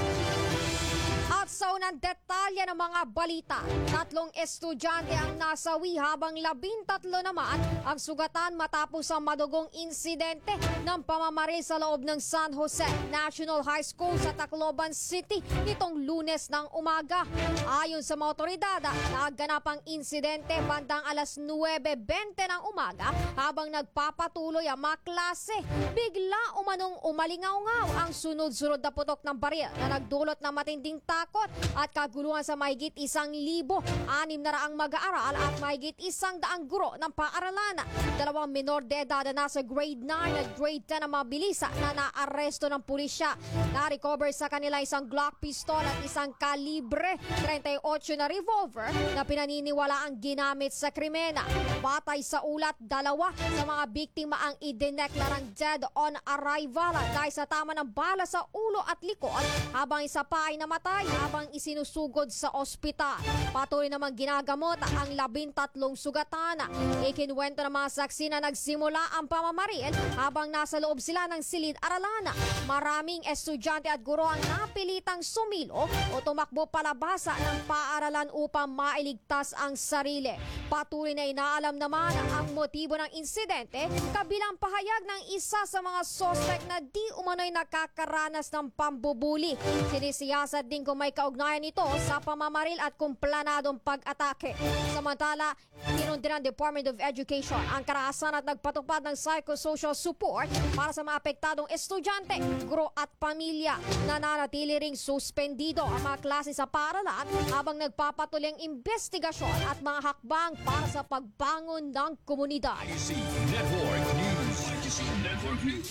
At sa unang detalye ng mga balita, tatlong estudyante ang nasawi habang labintatlo naman ang sugatan matapos ang madugong insidente ng pamamaril sa loob ng San Jose National High School sa Tacloban City nitong Lunes ng umaga. Ayon sa mga otoridad, naganap ang insidente bandang alas nuwebe bente ng umaga habang nagpapatuloy ang mga klase. Bigla umanong umalingaw-ngaw ang sunod-sunod na putok ng baril na nagdulot ng matinding takot at kaguluhan sa mahigit isang libo, anim na raang mag-aaral at mahigit isang daang guro ng paaralan. Dalawang minor de edad na nasa grade nine at grade ten na mga bilisa na naaresto ng pulisya. Na-recover sa kanila isang Glock pistol at isang kalibre thirty-eight na revolver na pinaniniwala ang ginamit sa krimena. Batay sa ulat, dalawa sa mga biktima ang idineklarang dead on arrival dahil sa tama ng bala sa ulo at likod, habang isa pa ay namatay habang isinusugod sa ospital. Patuloy namang ginagamot ang labintatlong sugatan. Ikinwento ng mga saksi na nagsimula ang pamamaril habang nasa loob sila ng silid-aralan. Maraming estudyante at guro ang napilitang sumilo o tumakbo palabasa ng paaralan upang mailigtas ang sarili. Patuloy na inaalam naman ang motibo ng insidente, kabilang pahayag ng isa sa mga suspect na di umano'y nakakaranas ng pambubuli. Sinisiyasat din kung may kaugnayan nito sa pamamaril at kung planadong pag-atake. Samantala, tinundin ng Department of Education ang karahasan at nagpatupad ng psychosocial support para sa mga apektadong estudyante, guro at pamilya. Nananatili ring suspendido ang mga klase sa paaralan habang nagpapatuloy ang investigasyon at mga hakbang para sa pagbangon ng komunidad. I C Network News. I C Network News.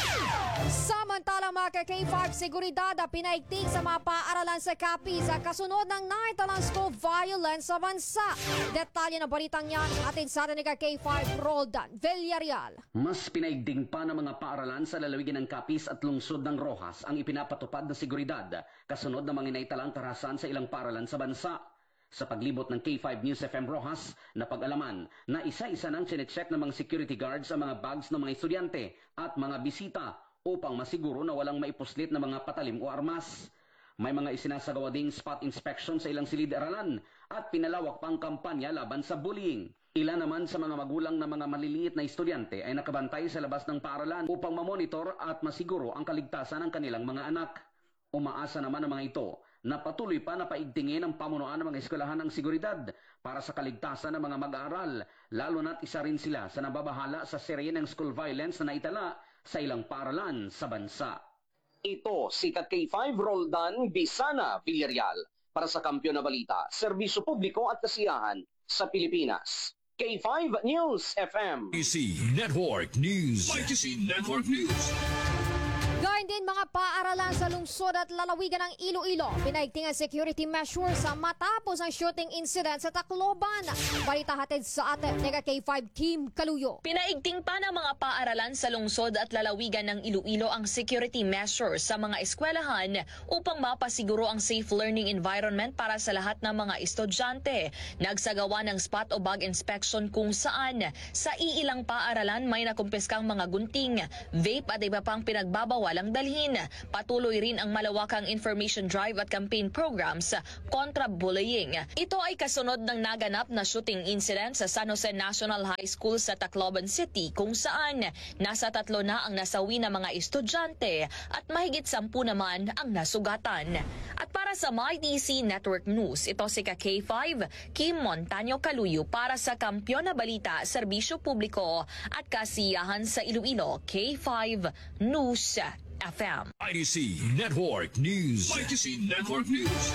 Samantala mga K five, seguridad pinaigting sa mga paaralan sa Capiz kasunod ng naitalang school violence sa bansa. Detalye ng balitang yan atin sa atin ni K five Roldan Villarreal. Mas pinaigting pa ng mga paaralan sa lalawigan ng Capiz at lungsod ng Rojas ang ipinapatupad na seguridad kasunod ng mga naitalang karahasan sa ilang paaralan sa bansa. Sa paglibot ng K five News F M Rojas, napag-alaman na isa-isa nang chinecheck ng mga security guards ang mga bags ng mga estudyante at mga bisita upang masiguro na walang maipuslit na mga patalim o armas. May mga isinasagawa ding spot inspection sa ilang silid-aralan at pinalawak pang kampanya laban sa bullying. Ilan naman sa mga magulang na mga maliliit na estudyante ay nakabantay sa labas ng paaralan upang mamonitor at masiguro ang kaligtasan ng kanilang mga anak. Umaasa naman ang mga ito na patuloy pa na paigtingin ang pamunuan ng mga eskwelahan ng seguridad para sa kaligtasan ng mga mag-aaral, lalo na't isa rin sila sa nababahala sa serye ng school violence na naitala sa ilang paaralan sa bansa. Ito si K five Roldan Bisana Villarreal para sa Kampiyon na Balita, Serbisyo Publiko at Kasiyahan sa Pilipinas. K five News F M. Y T C Network News. Y T C Network News. Gayun din mga paaralan sa lungsod at lalawigan ng Iloilo. Pinaigting ang security measures sa matapos ang shooting incident sa Tacloban. Balita hatid sa atin ni K five Kim Kaluyo. Pinaigting pa ng mga paaralan sa lungsod at lalawigan ng Iloilo ang security measures sa mga eskwelahan upang mapasiguro ang safe learning environment para sa lahat ng mga estudyante. Nagsagawa ng spot o bag inspection kung saan sa iilang paaralan may nakumpiskang mga gunting, vape at iba pang pinagbabawal ang dalhin. Patuloy rin ang malawakang information drive at campaign programs kontra bullying. Ito ay kasunod ng naganap na shooting incident sa San Jose National High School sa Tacloban City kung saan nasa tatlo na ang nasawi na mga estudyante at mahigit sampu naman ang nasugatan. At para sa My T C Network News, ito si K five Kim Montaño Kaluyo para sa Kampiyon na Balita, Serbisyo Publiko at Kasiyahan sa Iloilo, K five News F M. Y T C Network News. Y T C Network News.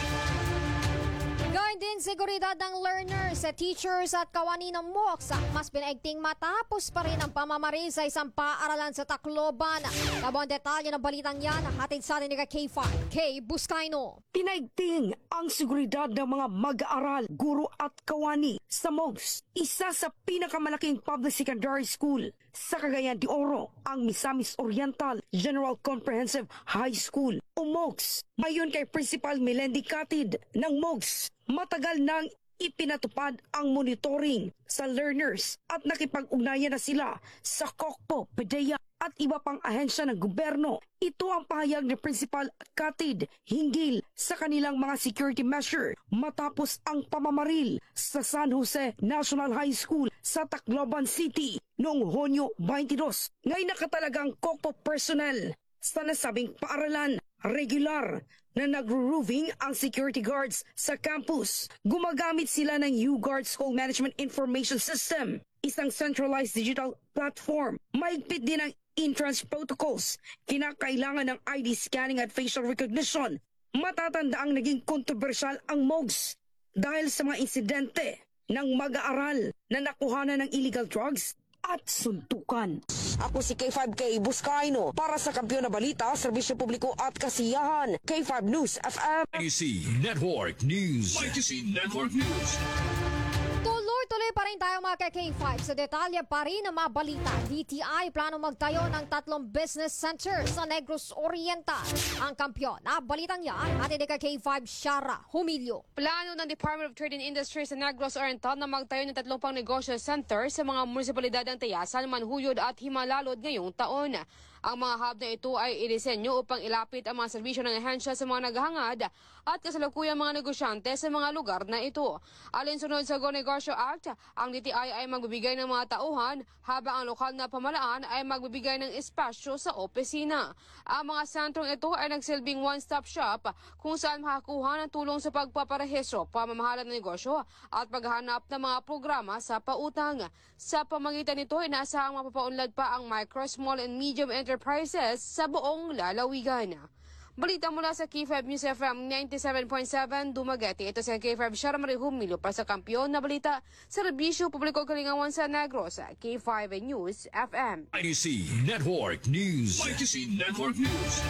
Gayun din seguridad ng learners, teachers at kawani ng M O X. Mas pinaigting matapos pa rin ang pamamaril sa isang paaralan sa Tacloban. Tabo ang detalye ng balitang yan, hatid sa atin ni K five K Buscaino. Pinaigting ang seguridad ng mga mag-aaral, guro at kawani sa M O X. Isa sa pinakamalaking public secondary school sa Cagayan de Oro, ang Misamis Oriental General Comprehensive High School o M O X. Mayon kay Principal Melendi Catid ng M O X, matagal nang ipinatupad ang monitoring sa learners at nakipag-ugnayan na sila sa C O C P O, P D E A at iba pang ahensya ng gobyerno. Ito ang pahayag ni Principal Catid hinggil sa kanilang mga security measure matapos ang pamamaril sa San Jose National High School sa Tacloban City noong Hunyo twenty-two. Ngayon nakatalagang C O C P O personnel sa nasabing paaralan, regular na nagro-rooving ang security guards sa campus. Gumagamit sila ng U-Guard School Management Information System, isang centralized digital platform. Mahigpit din ang entrance protocols, kinakailangan ng I D scanning at facial recognition. Matatanda ang naging kontrobersyal ang M O X dahil sa mga insidente ng mag-aaral na nakuhanan ng illegal drugs at suntukan. Ako si K five K Buscaino para sa Kampiyon na Balita, Serbisyo Publiko at Kasiyahan, K five News F M. Y T C Network News. Y T C Network News. Tuloy-tuloy pa rin tayo mga K five sa detalye pa rin ng mga balita. D T I plano magtayo ng tatlong business center sa Negros Oriental. Ang kampiyon na balitang yan atin kay K five Shara Humilio. Plano ng Department of Trade and Industry sa Negros Oriental na magtayo ng tatlong pang negosyo center sa mga munisipalidad ng Tayasan, Manhuyod at Himalalod ngayong taon. Ang mga hub na ito ay inisenyo upang ilapit ang mga serbisyo ng ahensya sa mga naghahangad at kasalukuyang mga negosyante sa mga lugar na ito. Alinsunod sa Go Negosyo Act, ang D T I ay magbibigay ng mga tauhan habang ang lokal na pamalaan ay magbibigay ng espasyo sa opisina. Ang mga sentrong ito ay nagsilbing one-stop shop kung saan makakuha ng tulong sa pagpaparehistro, pamamahala ng negosyo at paghahanap ng mga programa sa pautang. Sa pamagitan nito, inaasahang mapapaunlad pa ang micro, small and medium enterprises sa buong lalawigan. Balita mula sa K five News F M ninety-seven point seven Dumaguete. Ito si K five Shara Humilio para sa Kampiyon na Balita, Serbisyo Publiko Kalingawan sa Negros, K five News F M. Y T C Network News. Y T C Network News.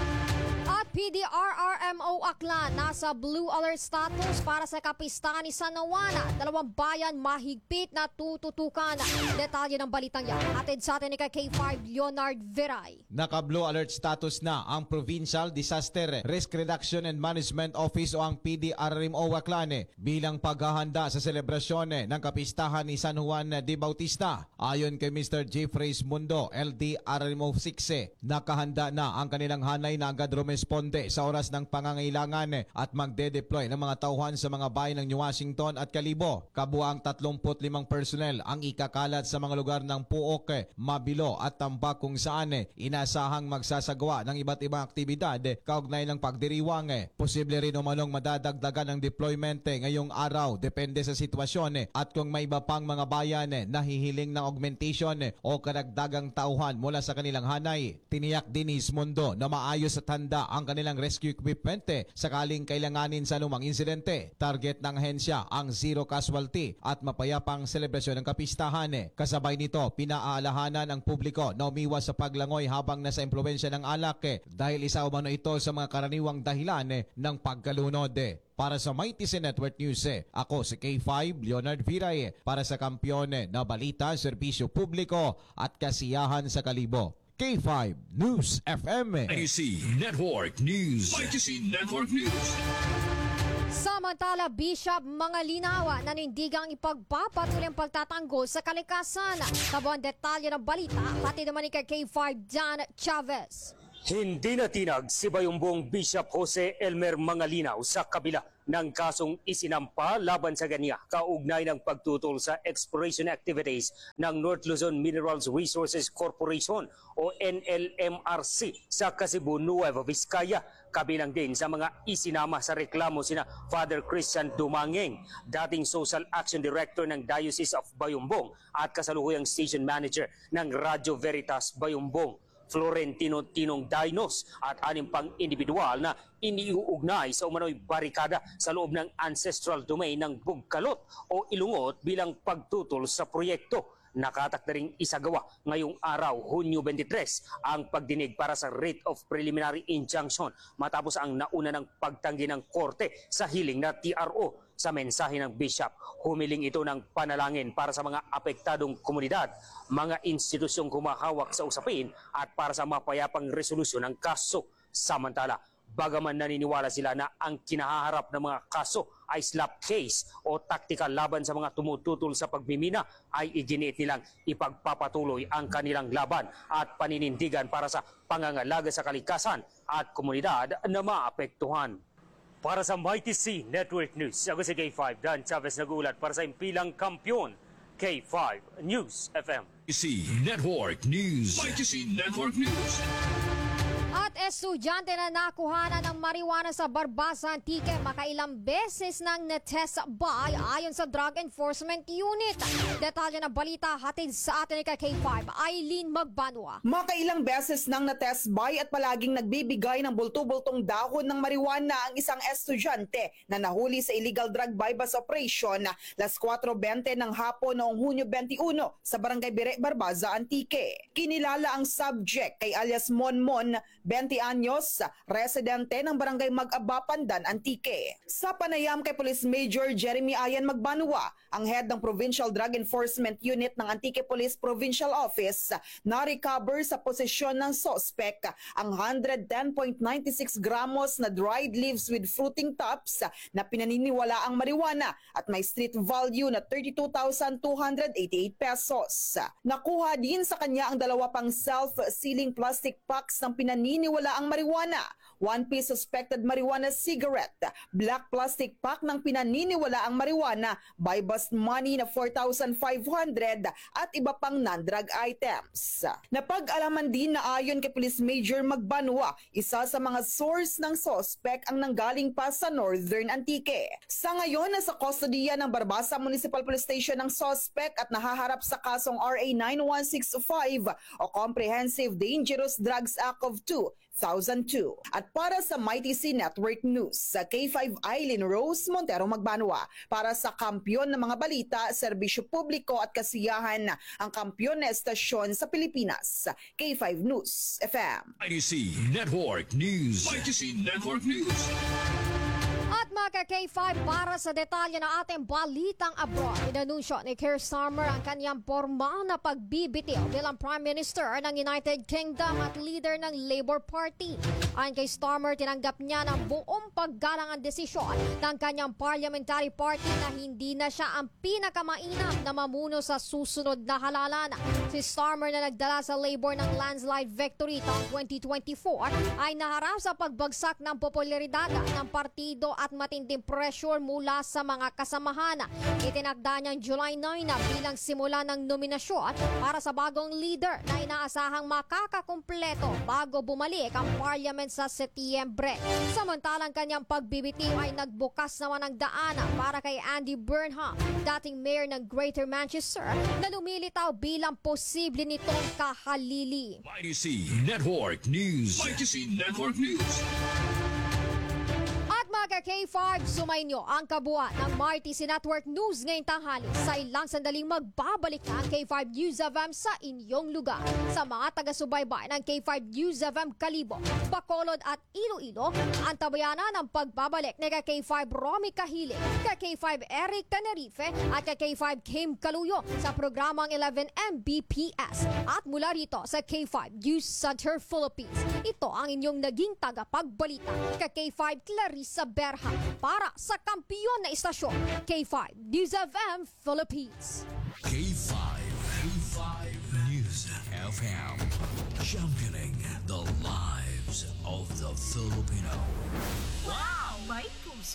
At P D R R M O Aklan nasa blue alert status para sa kapistahan ni San Juan. Dalawang bayan mahigpit na tututukan. Detalye ng balitang yan hatid sa atin ni K five Leonard Veray. Naka-blue alert status na ang Provincial Disaster Risk Reduction and Management Office o ang P D R R M O Aklan bilang paghahanda sa selebrasyon ng kapistahan ni San Juan de Bautista. Ayon kay Mister Jeffrey Mundo, L D R R M O six, nakahanda na ang kanilang hanay na agad rumespond magroronde sa oras ng pangangailangan at magde-deploy ng mga tauhan sa mga bayan ng New Washington at Kalibo. Kabuang tatlumpu't limang personnel ang ikakalat sa mga lugar ng Puok, Mabilo at Tambak kung saan inasahang magsasagawa ng iba't ibang aktibidad kaugnay ng pagdiriwang. Posible rin umanong madadagdagan ng deployment ngayong araw depende sa sitwasyon at kung may iba pang mga bayan na hihiling ng augmentation o karagdagang tauhan mula sa kanilang hanay. Tiniyak din ni Ismundo na maayos at handa ang kanilang rescue equipment sakaling kailanganin sa lumang insidente. Target ng ahensya ang zero casualty at mapayapang selebrasyon ng kapistahan. Kasabay nito, pinaalahanan ang publiko na umiwas sa paglangoy habang nasa impluwensya ng alak dahil isa umano ito sa mga karaniwang dahilan ng pagkalunod. Para sa Mighty C Network News, ako si K five Leonard Viray para sa Kampiyon na Balita, Serbisyo Publiko at Kasiyahan sa Kalibo. K five News F M. Mighty C Network News. Mighty C Network News. Samantala, Bishop mga linawa nanindigang ipagpapatuloy ang pagtatanggol sa kalikasan. Tabo ang detalye ng balita, hati naman ni K five Dan Chavez. Hindi natinag si Bayumbong Bishop Jose Elmer Mangalinaw sa kabila ng kasong isinampa laban sa kanya kaugnay ng pagtutol sa exploration activities ng North Luzon Minerals Resources Corporation o N L M R C sa Kasibu, Nueva Vizcaya. Kabilang din sa mga isinama sa reklamo sina Father Christian Dumangeng, dating Social Action Director ng Diocese of Bayumbong at kasalukuyang Station Manager ng Radyo Veritas Bayumbong, Florentino Tinong Dainos at anim pang individual na iniuugnay sa umano'y barikada sa loob ng ancestral domain ng Bugkalot o Ilungot bilang pagtutol sa proyekto. Nakatak na ring isagawa ngayong araw, Hunyo twenty-three, ang pagdinig para sa writ of preliminary injunction matapos ang nauna ng pagtanggi ng korte sa hiling na T R O. Sa mensahe ng Bishop, humiling ito ng panalangin para sa mga apektadong komunidad, mga institusyong humahawak sa usapin at para sa mapayapang resolusyon ng kaso. Samantala, bagaman naniniwala sila na ang kinaharap ng mga kaso ay slap case o tactical laban sa mga tumututol sa pagmimina, ay iginiit nilang ipagpapatuloy ang kanilang laban at paninindigan para sa pangangalaga sa kalikasan at komunidad na maapektuhan. Para sa Mighty C Network News, ako si K five Dan Chavez nag-uulat para sa impilang kampiyon, K five News F M. Mighty C Network News. Mighty C Network News. At estudyante na nakuhanan ng marijuana sa Barbasa Antique makailang beses nang netest by ayon sa Drug Enforcement Unit. Detalye ng balita hatid sa atin ni K five, Eileen Magbanwa. Makailang beses nang netest by at palaging nagbibigay ng bulto-bultong dahon ng marijuana ang isang estudyante na nahuli sa illegal drug bypass operation las kwatro bente ng hapon noong Hunyo twenty-one sa Barangay Bire, Barbasa Antique. Kinilala ang subject kay alias Monmon, twenty anyos, residente ng Barangay Mag-aba, Pandan, Antique. Sa panayam kay Police Major Jeremy Ayan Magbanwa, ang head ng Provincial Drug Enforcement Unit ng Antique Police Provincial Office, na-recover sa posisyon ng suspect ang one hundred ten point nine six gramos na dried leaves with fruiting tops na pinaniniwala ang marijuana at may street value na thirty-two thousand two hundred eighty-eight pesos. Nakuha din sa kanya ang dalawa pang self-sealing plastic packs ng pinaniniwala ang marijuana, one piece suspected marijuana cigarette, black plastic pack ng pinaniniwala ang marijuana, buy bust money na four thousand five hundred at iba pang non-drug items. Napag-alaman din na ayon kay Police Major Magbanwa, isa sa mga source ng suspect ang nanggaling pa sa Northern Antique. Sa ngayon, nasa kustodiya ng Barbasa Municipal Police Station ng suspect at nahaharap sa kasong R A nine one six five o Comprehensive Dangerous Drugs Act of two thousand two. At para sa Mighty C Network News, sa K five Eileen Rose Montero Magbanwa. Para sa kampiyon ng mga balita, serbisyo publiko at kasiyahan, ang kampiyon na estasyon sa Pilipinas, K five News F M. Mighty C Network News. Mighty C Network News. At mga K five, para sa detalye ng ating balitang abroad, inanunsyo ni Keir Starmer ang kanyang formal na pagbibitiw bilang Prime Minister ng United Kingdom at leader ng Labour Party. Ayon kay Starmer, tinanggap niya ng buong paggalang ang desisyon ng kanyang parliamentary party na hindi na siya ang pinakamainam na mamuno sa susunod na halalan. Si Starmer na nagdala sa Labor ng landslide victory taong twenty twenty-four ay naharap sa pagbagsak ng popularidad ng partido at matinding pressure mula sa mga kasamahan. Itinakda niyang July nine na bilang simula ng nominasyon para sa bagong leader na inaasahang makakakumpleto bago bumalik ang parliament sa Setyembre. Samantalang kanyang pagbibitiw ay nagbukas naman ng daan para kay Andy Burnham, dating mayor ng Greater Manchester, na lumilitaw bilang posible nitong kahalili. Mighty C Network News. Mighty C Network News. Mga K five, sumainyo ang kabuuan ng Mighty C Network News ngayong tanghali. Sa ilang sandaling magbabalik na ang K five News F M sa inyong lugar. Sa mga taga-subaybay ng K five News F M Kalibo, Bacolod at Iloilo, ang tabayanan ng pagbabalik ni K five Romy Kahilig, K five Eric Tenerife at K five Kim Kaluyo sa programang eleven M B P S. At mula rito sa K five News Center Philippines, ito ang inyong naging tagapagbalita, K five Clarissa Berha para sa kampiyon na istasyon, K five News F M Philippines. K five. K five News F M. Championing the lives of the Filipino. Wow! May puso!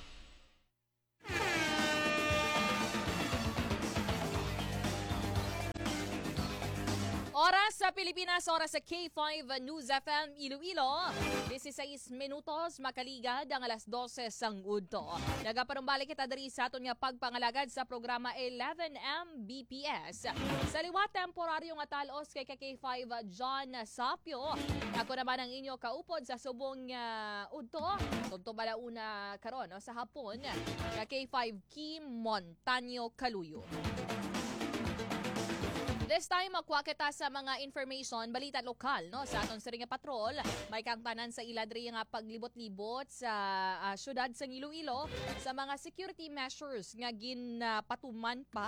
Oras sa Pilipinas, oras sa K five News F M Iloilo. disiseis minutos makaligad ang alas dose sang udto. Nagapanumbalik kita diri sa aton nga pagpangalagad sa programa eleven M B P S. Sa liwat temporaryong atalos kay K five John Sapio. Ako naman ang inyo kaupod sa subong uh, udto. Tugto bala una karon no, sa hapon K five Kim Montaño Kaluyo. This time, makuha kita sa mga information, balita lokal, no? Sa aton sa Ringa Patrol, may kang tanan sa iladri nga paglibot-libot sa uh, syudad sa Iloilo sa mga security measures nga ginpatuman pa.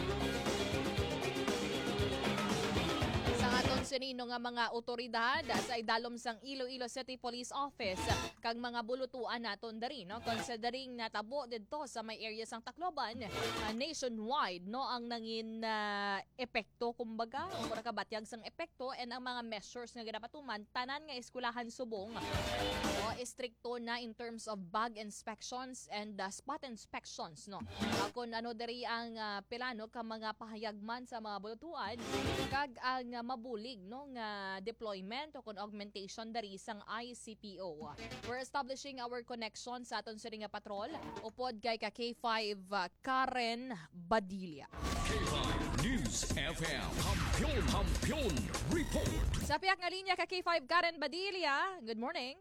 Sa aton sinino nga mga otoridad sa idalom sang Iloilo City Police Office kag mga bulutuan naton dari, no? Considering natabo didto sa may area sang Tacloban, uh, nationwide, no, ang nangin uh, epekto kumbaga o ka batyag sang epekto and ang mga measures nga ginapatuman tanan nga eskwelahan subong o stricto na in terms of bag inspections and uh, spot inspections, no. Uh, kung ano dari ang uh, pilano ka mga pahayagman sa mga bulutuan kag ang uh, mabulig, no, nga deployment o kon augmentation dari sang I C P O. We're establishing our connection sa aton sa Ringa Patrol upod kay ka K five uh, Karen Badilla. K five News F M. Kampiyon, kampiyon, report. Sa piyak nga linya ka K five Karen Badilla. Good morning.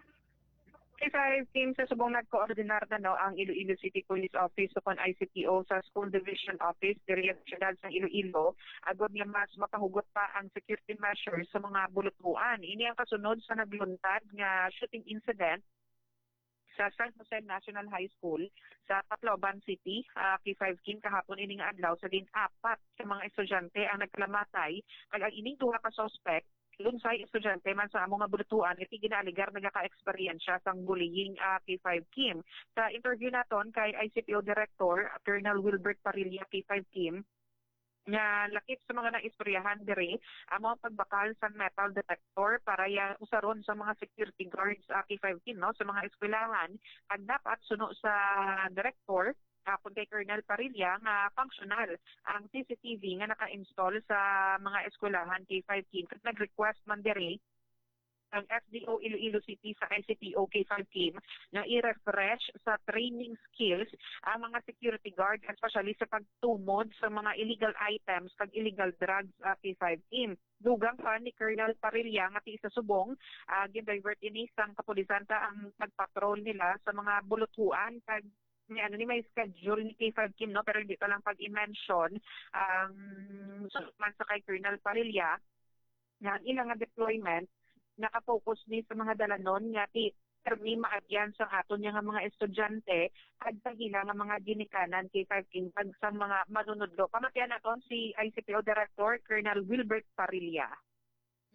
K five team sa subong nagkoordinar na no, ang Iloilo City Police Office o kon I C P O sa School Division Office diri sa siyudad sa Iloilo agod nga mas makahugot pa ang security measures sa mga bulutuan. Ini ang kasunod sa nagluntad nga shooting incident sa San Jose National High School sa Tacloban City. uh, K five Kim kahapon ining adlaw sa din apat sa mga estudyante ang nagkalamatay kag ang ining duha ka suspect lunsay estudyante man sa among nga bulutuan iti ginaligar nagaka-eksperyensya sang bullying uh, K five Kim. Sa interview naton kay I C P O Director Colonel Wilbert Parilla K five Kim nga lakip sa mga naistoryahan diri amo pagbakal sa metal detector para ya usaron sa mga security guards uh, K five Kim, no, sa mga eskwelahan kag dapat suno sa director kapon kay Colonel Parilla nga functional ang C C T V nga naka-install sa mga eskwelahan K five Kim. Kag nag-request man diri ang F D O Iloilo City sa I C P O K five Kim na i-refresh sa training skills ang mga security guard especially sa pagtumod sa mga illegal items kag illegal drugs uh, K five Kim. Dugang pa ni Colonel Parilla nga ti sa subong uh, gin-divert ini sang kapulisan ta ang pagpatrol nila sa mga bulutuan kag ni ano ni may schedule ni K five Kim, no, pero hindi pa lang pag-i-mention ang um, man sa kay Colonel Parilla nga ilang nga deployment naka-focus ni sa mga dalanon nga ti termi maagyan sa aton nga mga estudyante at sa ilang nga mga ginikanan K five Kim pag sa mga manunudlo. Pamatian naton si I C P O Director Colonel Wilbert Parilla.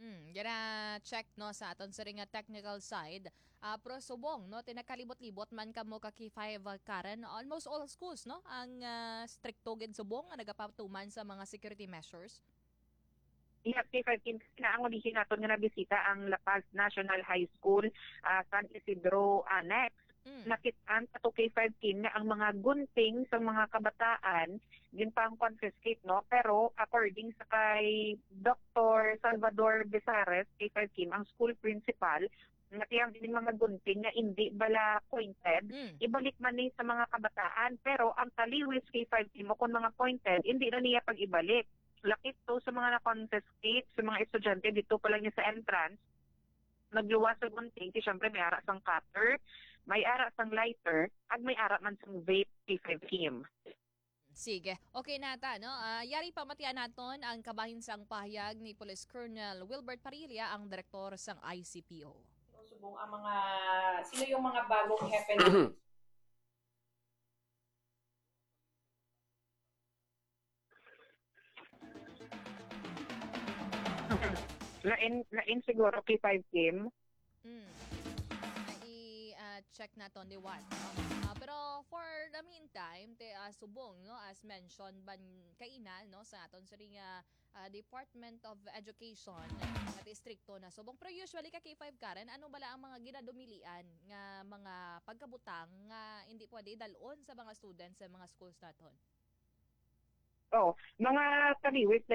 Mm, gana check no sa aton sa ring nga technical side. Uh, pero subong no tinakalibot-libot man kamo ka K five Karen, almost all schools no ang uh, stricto gid subong nga nagapatuman sa mga security measures. Yeah, K five Kim na ang ulihin naton nga nabisita ang La Paz National High School, uh, San Isidro Annex. Mm. Nakitaan sa K five Kim na ang mga gunting sa mga kabataan din pang confiscate no, pero according sa kay Doctor Salvador Besares, K five Kim ang school principal, natiyang din mga gunting na hindi bala pointed, mm. ibalik man ni sa mga kabataan, pero ang taliwis K five Kim mo kung mga pointed hindi na niya pag-ibalik. Lakit to sa mga na-confiscate sa mga estudyante dito pa lang niya sa entrance, nagluwas sa gunting, siyempre may ara sang cutter, may ara sang lighter, at may ara man sang vape K five Kim. Sige. Okay nata, no? Uh, yari pamatian naton ang kabahin sang pahayag ni Police Colonel Wilbert Parilla, ang direktor sang I C P O. Subong ang mga, sino yung mga bagong hepe natin? Lain, lain siguro K five Kim. Mm. I-check uh, naton di what. Uh, pero for the meantime, te uh, subong no as mentioned ban kaina no sa aton sa ring uh, uh, Department of Education at istrikto na subong. Pero usually ka K five Karen, ano bala ang mga ginadumilian nga mga pagkabutang nga hindi pwede dalon sa mga students sa mga schools naton? Oh, mga taliwis